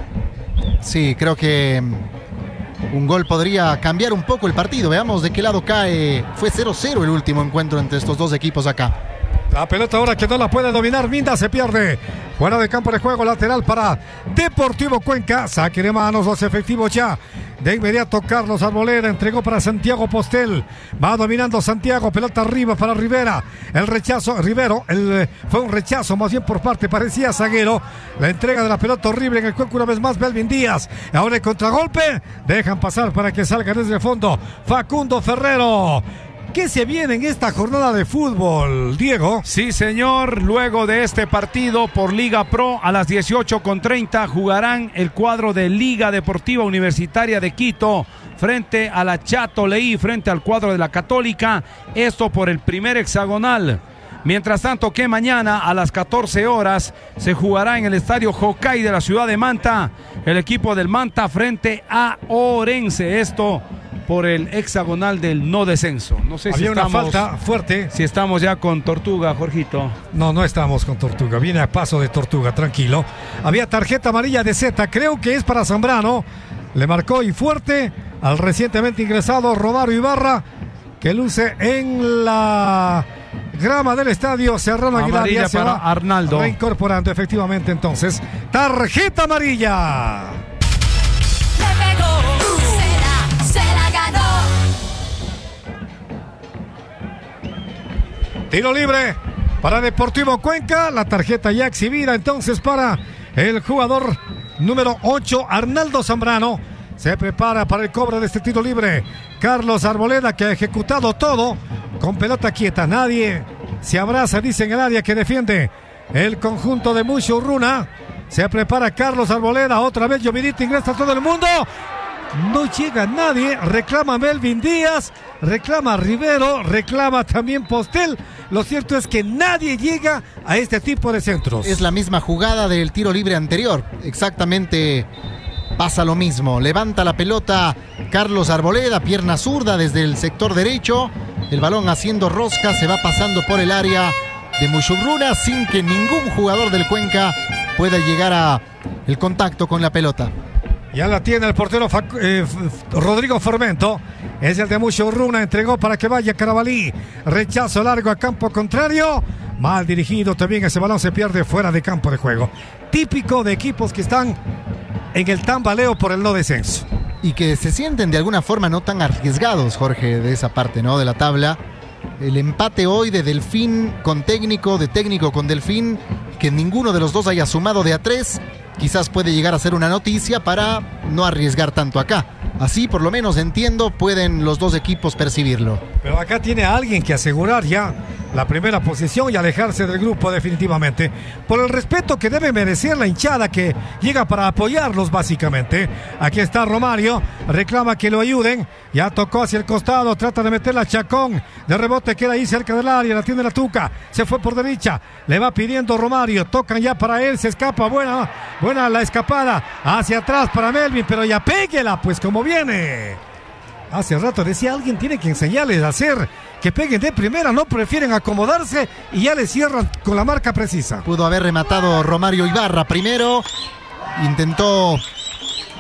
Sí, creo que un gol podría cambiar un poco el partido. Veamos de qué lado cae. Fue cero cero el último encuentro entre estos dos equipos acá. La pelota ahora que no la puede dominar Minda, se pierde. Fuera de campo de juego, lateral para Deportivo Cuenca. Saque de manos, los efectivos ya. De inmediato Carlos Arboleda entregó para Santiago Postel. Va dominando Santiago, pelota arriba para Rivera. El rechazo, Rivero, el, fue un rechazo más bien por parte, parecía zaguero. La entrega de la pelota horrible en el cuenco una vez más Melvin Díaz. Ahora el contragolpe. Dejan pasar para que salga desde el fondo Facundo Ferrero. ¿Qué se viene en esta jornada de fútbol, Diego? Sí, señor. Luego de este partido por Liga Pro, a las dieciocho con treinta jugarán el cuadro de Liga Deportiva Universitaria de Quito frente a la Chato Leí, frente al cuadro de la Católica. Esto por el primer hexagonal. Mientras tanto que mañana a las catorce horas se jugará en el estadio Jocay de la ciudad de Manta el equipo del Manta frente a Orense. Esto por el hexagonal del no descenso. No sé Había si una estamos, falta fuerte. Si estamos ya con Tortuga, Jorgito. No, no estamos con Tortuga. Viene a paso de Tortuga, tranquilo. Había tarjeta amarilla de Z. Creo que es para Zambrano. Le marcó y fuerte al recientemente ingresado Romario Ibarra, que luce en la grama del estadio Serrano Aguilar. Amarilla se para va Arnaldo. Reincorporando efectivamente entonces. Tarjeta amarilla. Le pegó, se la, se la ganó. Tiro libre para Deportivo Cuenca. La tarjeta ya exhibida entonces para el jugador número ocho, Arnaldo Zambrano. Se prepara para el cobro de este tiro libre Carlos Arboleda, que ha ejecutado todo con pelota quieta. Nadie se abraza, dice en el área que defiende el conjunto de Mushurruna. Se prepara Carlos Arboleda. Otra vez Llovidito, ingresa todo el mundo. No llega nadie. Reclama Melvin Díaz, reclama Rivero, reclama también Postel. Lo cierto es que nadie llega a este tipo de centros. Es la misma jugada del tiro libre anterior. Exactamente pasa lo mismo. Levanta la pelota Carlos Arboleda, pierna zurda desde el sector derecho. El balón haciendo rosca, se va pasando por el área de Mushurruna sin que ningún jugador del Cuenca pueda llegar a el contacto con la pelota. Ya la tiene el portero Fac- eh, Rodrigo Formento. Es el de Mushurruna. Entregó para que vaya Carabalí. Rechazo largo a campo contrario. Mal dirigido también. Ese balón se pierde fuera de campo de juego. Típico de equipos que están en el tambaleo por el no descenso. Y que se sienten de alguna forma no tan arriesgados, Jorge, de esa parte, ¿no? De la tabla. El empate hoy de Delfín con técnico, de técnico con Delfín, que ninguno de los dos haya sumado de a tres, quizás puede llegar a ser una noticia para no arriesgar tanto acá. Así, por lo menos entiendo, pueden los dos equipos percibirlo. Pero acá tiene a alguien que asegurar ya la primera posición y alejarse del grupo definitivamente, por el respeto que debe merecer la hinchada que llega para apoyarlos básicamente. Aquí está Romario, reclama que lo ayuden, ya tocó hacia el costado, trata de meterla a Chacón, de rebote queda ahí cerca del área, la tiene la Tuca, se fue por derecha, le va pidiendo Romario, tocan ya para él, se escapa, buena, buena la escapada, hacia atrás para Melvin, pero ya péguela pues como viene. Hace rato decía, alguien tiene que enseñarles a hacer que peguen de primera, no prefieren acomodarse y ya le cierran con la marca precisa. Pudo haber rematado Romario Ibarra primero, intentó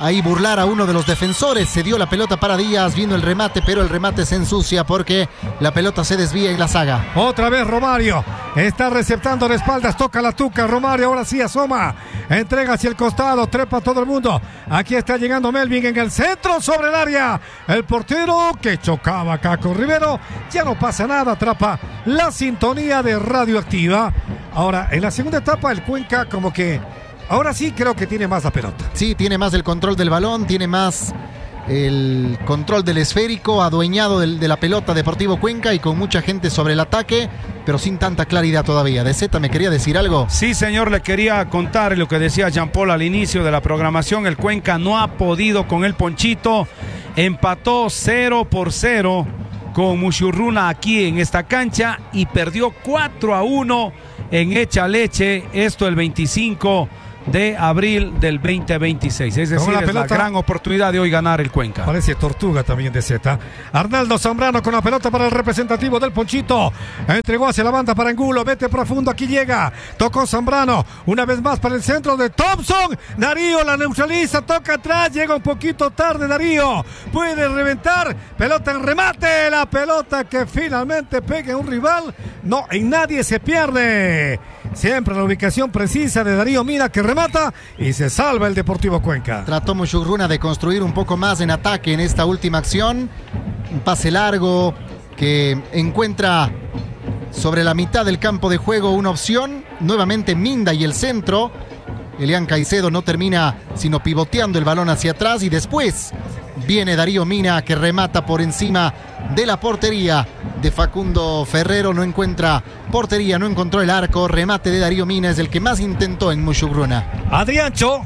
ahí burlar a uno de los defensores. Se dio la pelota para Díaz, vino el remate, pero el remate se ensucia porque la pelota se desvía en la saga. Otra vez Romario, está receptando de espaldas, toca la tuca, Romario ahora sí asoma, entrega hacia el costado, trepa a todo el mundo. Aquí está llegando Melvin en el centro sobre el área. El portero que chocaba acá con Rivero, ya no pasa nada, atrapa la sintonía de Radioactiva. Ahora, en la segunda etapa el Cuenca como que ahora sí creo que tiene más la pelota. Sí, tiene más el control del balón, tiene más el control del esférico, adueñado del, de la pelota Deportivo Cuenca y con mucha gente sobre el ataque, pero sin tanta claridad todavía. De Z, ¿me quería decir algo? Sí, señor, le quería contar lo que decía Jean Paul al inicio de la programación. El Cuenca no ha podido con el Ponchito, empató cero por cero con Mushurruna aquí en esta cancha y perdió cuatro a uno en Echa Leche, esto el veinticinco de abril del veinte veintiséis. Es decir, la, es la gran oportunidad de hoy ganar el Cuenca. Parece Tortuga también de Z. Arnaldo Zambrano con la pelota para el representativo del Ponchito. Entregó hacia la banda para Angulo. Vete profundo, aquí llega. Tocó Zambrano. Una vez más para el centro de Thompson. Darío la neutraliza, toca atrás. Llega un poquito tarde Darío. Puede reventar. Pelota en remate. La pelota que finalmente pega en un rival. No, en nadie se pierde. Siempre la ubicación precisa de Darío Mina que remata y se salva el Deportivo Cuenca. Trató Mushurruna de construir un poco más en ataque en esta última acción. Un pase largo que encuentra sobre la mitad del campo de juego una opción. Nuevamente Minda y el centro. Elian Caicedo no termina sino pivoteando el balón hacia atrás y después viene Darío Mina que remata por encima de la portería de Facundo Ferrero. No encuentra portería, no encontró el arco. Remate de Darío Mina es el que más intentó en Mushurruna. Adriancho.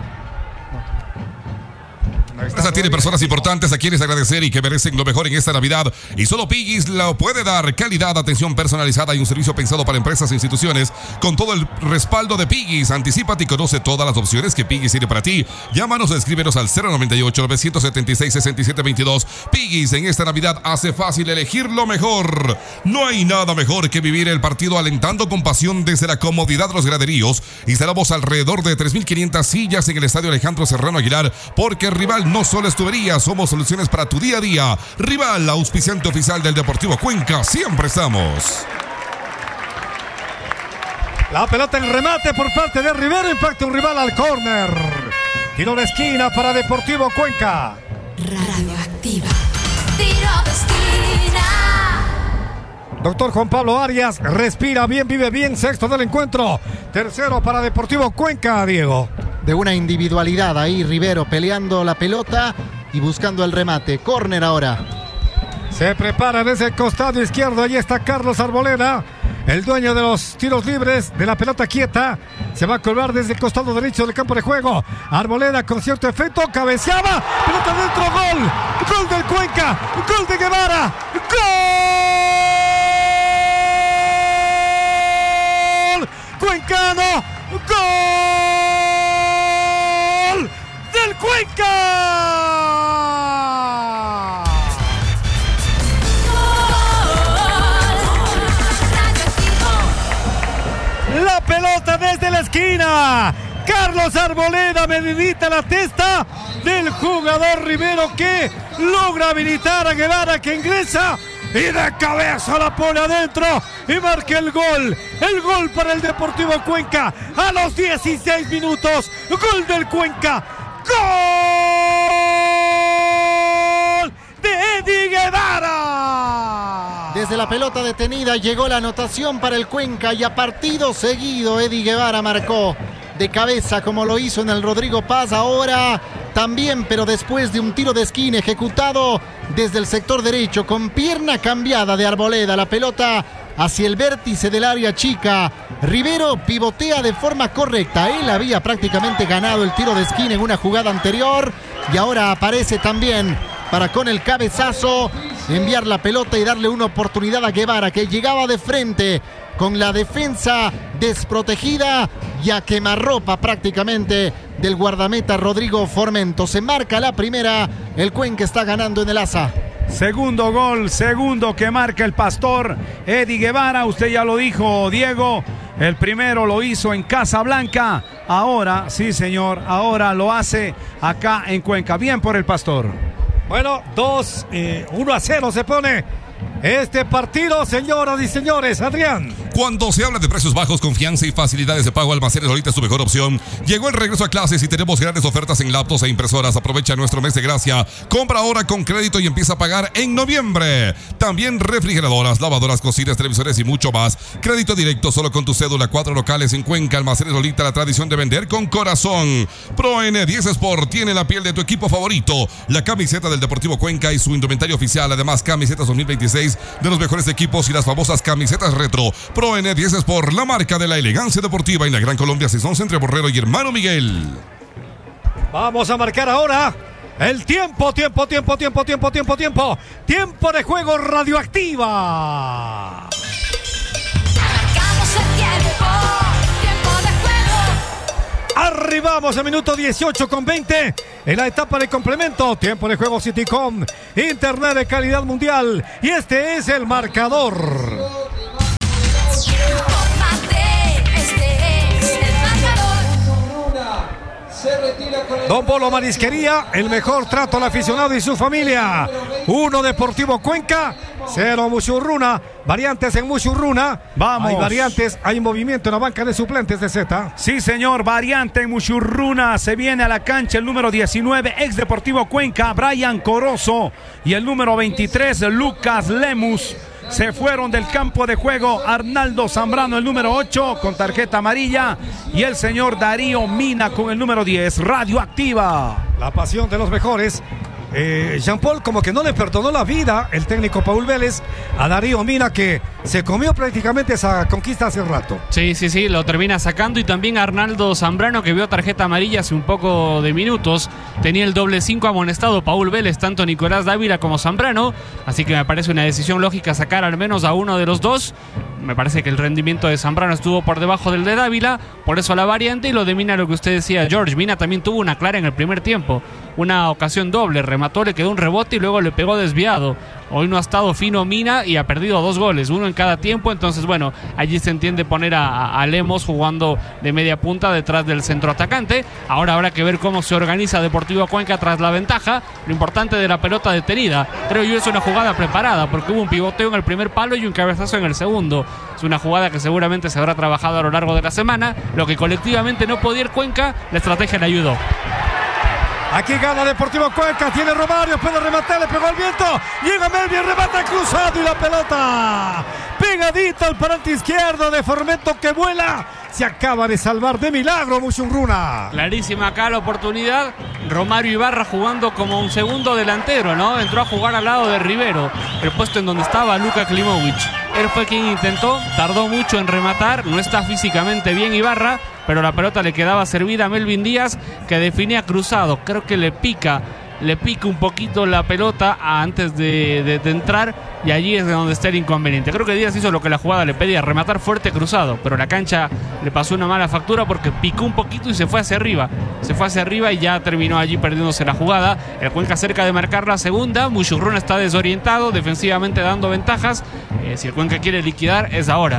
Esta tiene personas importantes a quienes agradecer y que merecen lo mejor en esta Navidad. Y solo Piggy's lo puede dar. Calidad, atención personalizada y un servicio pensado para empresas e instituciones. Con todo el respaldo de Piggy's. Anticípate y conoce todas las opciones que Piggy's tiene para ti. Llámanos o escríbenos al cero noventa y ocho, novecientos setenta y seis, sesenta y siete veintidós. Piggy's en esta Navidad hace fácil elegir lo mejor. No hay nada mejor que vivir el partido alentando con pasión desde la comodidad de los graderíos. Instalamos alrededor de tres mil quinientas sillas en el estadio Alejandro Serrano Aguilar, porque el rival no solo es tubería, somos soluciones para tu día a día. Rival, auspiciante oficial del Deportivo Cuenca, siempre estamos. La pelota en remate por parte de Rivero, impacta un rival al córner. Tiro de esquina para Deportivo Cuenca. Radioactiva. Tiro de esquina. Doctor Juan Pablo Arias, respira bien, vive bien, sexto del encuentro. Tercero para Deportivo Cuenca, Diego. De una individualidad ahí Rivero peleando la pelota y buscando el remate. Córner ahora. Se prepara desde el costado izquierdo. Allí está Carlos Arboleda, el dueño de los tiros libres, de la pelota quieta. Se va a colgar desde el costado derecho del campo de juego. Arboleda con cierto efecto, cabeceaba. Pelota dentro, gol. Gol del Cuenca. Gol de Guevara. Gol cuencano. Gol del Cuenca. La pelota desde la esquina. Carlos Arboleda medidita la testa del jugador Rivero, que logra habilitar a Guevara, que ingresa y de cabeza la pone adentro y marca el gol. El gol para el Deportivo Cuenca a los dieciséis minutos. Gol del Cuenca. Gol de Eddie Guevara. Desde la pelota detenida llegó la anotación para el Cuenca y a partido seguido Eddie Guevara marcó de cabeza como lo hizo en el Rodrigo Paz. Ahora también, pero después de un tiro de esquina ejecutado desde el sector derecho con pierna cambiada de Arboleda. La pelota hacia el vértice del área chica. Rivero pivotea de forma correcta. Él había prácticamente ganado el tiro de esquina en una jugada anterior y ahora aparece también para con el cabezazo enviar la pelota y darle una oportunidad a Guevara, que llegaba de frente con la defensa desprotegida y a quemarropa prácticamente del guardameta Rodrigo Formento. Se marca la primera, el Cuenca está ganando en el Asa. Segundo gol, segundo que marca el Pastor Eddie Guevara. Usted ya lo dijo, Diego. El primero lo hizo en Casablanca. Ahora, sí señor, ahora lo hace acá en Cuenca. Bien por el Pastor. Bueno, dos, eh, uno a cero se pone este partido, señoras y señores. Adrián. Cuando se habla de precios bajos, confianza y facilidades de pago, Almacenes Lolita es tu mejor opción. Llegó el regreso a clases y tenemos grandes ofertas en laptops e impresoras. Aprovecha nuestro mes de gracia. Compra ahora con crédito y empieza a pagar en noviembre. También refrigeradoras, lavadoras, cocinas, televisores y mucho más. Crédito directo solo con tu cédula. Cuatro locales en Cuenca. Almacenes Lolita, la tradición de vender con corazón. Pro N diez Sport tiene la piel de tu equipo favorito. La camiseta del Deportivo Cuenca y su indumentario oficial. Además, camisetas dos mil veintiséis de los mejores equipos y las famosas camisetas retro. Pro N diez Sport, la marca de la elegancia deportiva en la Gran Colombia, seis once entre Borrero y Hermano Miguel. Vamos a marcar ahora el tiempo, tiempo, tiempo, tiempo, tiempo, tiempo, tiempo. Tiempo de juego radioactiva. Marcamos el tiempo, tiempo de juego. Arribamos al minuto dieciocho con veinte en la etapa de complemento. Tiempo de juego Citycom, internet de calidad mundial. Y este es el marcador. Don Polo Marisquería, el mejor trato al aficionado y su familia. uno Deportivo Cuenca, cero Mushurruna. Variantes en Mushurruna. Vamos. Hay variantes, hay movimiento en la banca de suplentes de Z. Sí, señor, variante en Mushurruna. Se viene a la cancha el número diecinueve, ex Deportivo Cuenca, Brian Corozo. Y el número veintitrés, Lucas Lemus. Se fueron del campo de juego Arnaldo Zambrano, el número ocho, con tarjeta amarilla. Y el señor Darío Mina con el número diez, radioactiva. La pasión de los mejores. Eh, Jean Paul como que no le perdonó la vida el técnico Paul Vélez a Darío Mina, que se comió prácticamente esa conquista hace rato. Sí, sí, sí, lo termina sacando. Y también Arnaldo Zambrano, que vio tarjeta amarilla hace un poco de minutos. Tenía el doble cinco amonestado Paul Vélez, tanto Nicolás Dávila como Zambrano. Así que me parece una decisión lógica sacar al menos a uno de los dos. Me parece que el rendimiento de Zambrano estuvo por debajo del de Dávila, por eso la variante. Y lo de Mina, lo que usted decía, George. Mina también tuvo una clara en el primer tiempo, una ocasión doble, remató, le quedó un rebote y luego le pegó desviado. Hoy no ha estado fino Mina y ha perdido dos goles, uno en cada tiempo. Entonces, bueno, allí se entiende poner a, a Lemos jugando de media punta detrás del centro atacante. Ahora habrá que ver cómo se organiza Deportivo Cuenca tras la ventaja. Lo importante de la pelota detenida, creo yo, es una jugada preparada, porque hubo un pivoteo en el primer palo y un cabezazo en el segundo. Es una jugada que seguramente se habrá trabajado a lo largo de la semana. Lo que colectivamente no podía ir Cuenca, la estrategia le ayudó. Aquí gana Deportivo Cuenca, tiene Romario, puede rematar, le pegó el viento, llega Melvin, remata cruzado y la pelota pegadita al parante izquierdo de Formento, que vuela. Se acaba de salvar de milagro Mushurruna. Clarísima acá la oportunidad. Romario Ibarra jugando como un segundo delantero, ¿no? Entró a jugar al lado de Rivero, el puesto en donde estaba Luka Klimovic. Él fue quien intentó, tardó mucho en rematar, no está físicamente bien Ibarra, pero la pelota le quedaba servida a Melvin Díaz, que definía cruzado. Creo que le pica, le pica un poquito la pelota antes de, de, de entrar, y allí es donde está el inconveniente. Creo que Díaz hizo lo que la jugada le pedía, rematar fuerte cruzado, pero la cancha le pasó una mala factura porque picó un poquito y se fue hacia arriba. Se fue hacia arriba y ya terminó allí perdiéndose la jugada. El Cuenca cerca de marcar la segunda. Mushurruna está desorientado, defensivamente dando ventajas. Eh, si el Cuenca quiere liquidar, es ahora.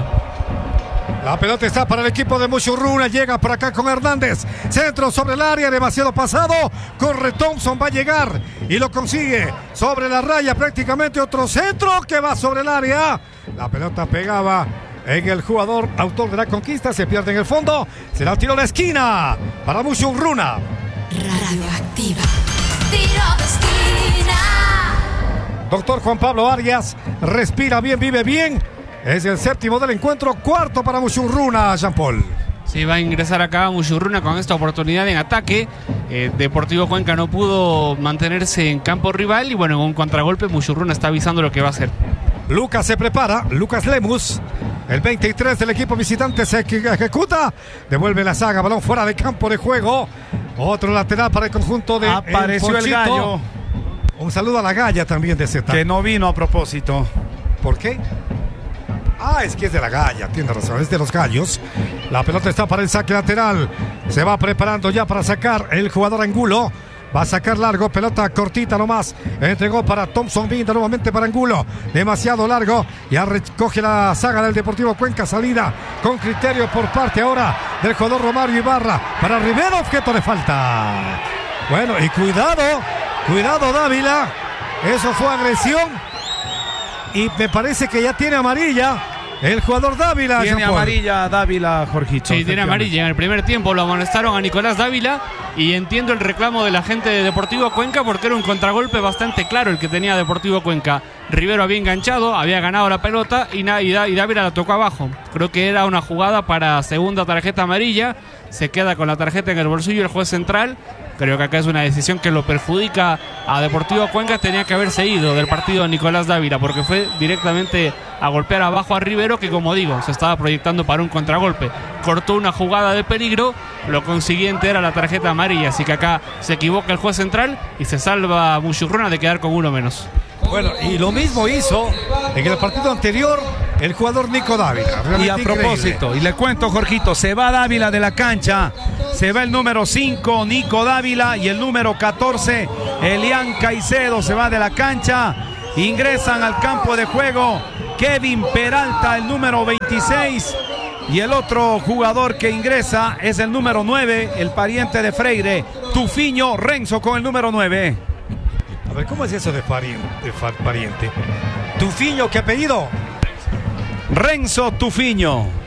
La pelota está para el equipo de Mushurruna. Llega por acá con Hernández. Centro sobre el área, demasiado pasado. Corre Thompson, va a llegar y lo consigue. Sobre la raya prácticamente otro centro que va sobre el área. La pelota pegaba en el jugador autor de la conquista. Se pierde en el fondo. Será el tiro de esquina para Mushurruna. Radioactiva. Tiro de esquina. Doctor Juan Pablo Arias. Respira bien, vive bien. Es el séptimo del encuentro, cuarto para Mushurruna, Jean Paul. Sí, va a ingresar acá Mushurruna con esta oportunidad en ataque. Eh, Deportivo Cuenca no pudo mantenerse en campo rival y bueno, en un contragolpe Mushurruna está avisando lo que va a hacer. Lucas se prepara, Lucas Lemus, el veintitrés del equipo visitante, se ejecuta, devuelve la saga, balón fuera de campo de juego. Otro lateral para el conjunto de Apareció el, el gallo. Un saludo a la galla también de Z. Que no vino a propósito. ¿Por qué? Ah, es que es de la galla, tiene razón, es de los gallos. La pelota está para el saque lateral. Se va preparando ya para sacar el jugador Angulo. Va a sacar largo, pelota cortita nomás. Entregó para Thompson Vinda, nuevamente para Angulo. Demasiado largo. Ya recoge la saga del Deportivo Cuenca. Salida con criterio por parte ahora del jugador Romario Ibarra. Para Rivero, objeto de falta. Bueno, y cuidado, cuidado Dávila. Eso fue agresión. Y me parece que ya tiene amarilla el jugador Dávila. Tiene amarilla Dávila, Jorgito. Sí, tiene amarilla. En el primer tiempo lo amonestaron a Nicolás Dávila. Y entiendo el reclamo de la gente de Deportivo Cuenca porque era un contragolpe bastante claro el que tenía Deportivo Cuenca. Rivero había enganchado, había ganado la pelota y, y, y Dávila la tocó abajo. Creo que era una jugada para segunda tarjeta amarilla. Se queda con la tarjeta en el bolsillo el juez central. Creo que acá es una decisión que lo perjudica a Deportivo Cuenca. Tenía que haberse ido del partido Nicolás Dávila porque fue directamente a golpear abajo a Rivero, que como digo, se estaba proyectando para un contragolpe. Cortó una jugada de peligro, lo consiguiente era la tarjeta amarilla. Así que acá se equivoca el juez central y se salva Muchurruna de quedar con uno menos. Bueno, y lo mismo hizo en el partido anterior el jugador Nico Dávila. Y a propósito, y le cuento, Jorgito, se va Dávila de la cancha, se va el número cinco, Nico Dávila, y el número catorce, Elian Caicedo, se va de la cancha. Ingresan al campo de juego Kevin Peralta, el número veintiséis, y el otro jugador que ingresa es el número nueve, el pariente de Freire, Tufiño Renzo, con el número nueve. A ver, ¿cómo es eso de pariente? De pariente? ¿Tufiño qué apellido? Renzo Tufiño.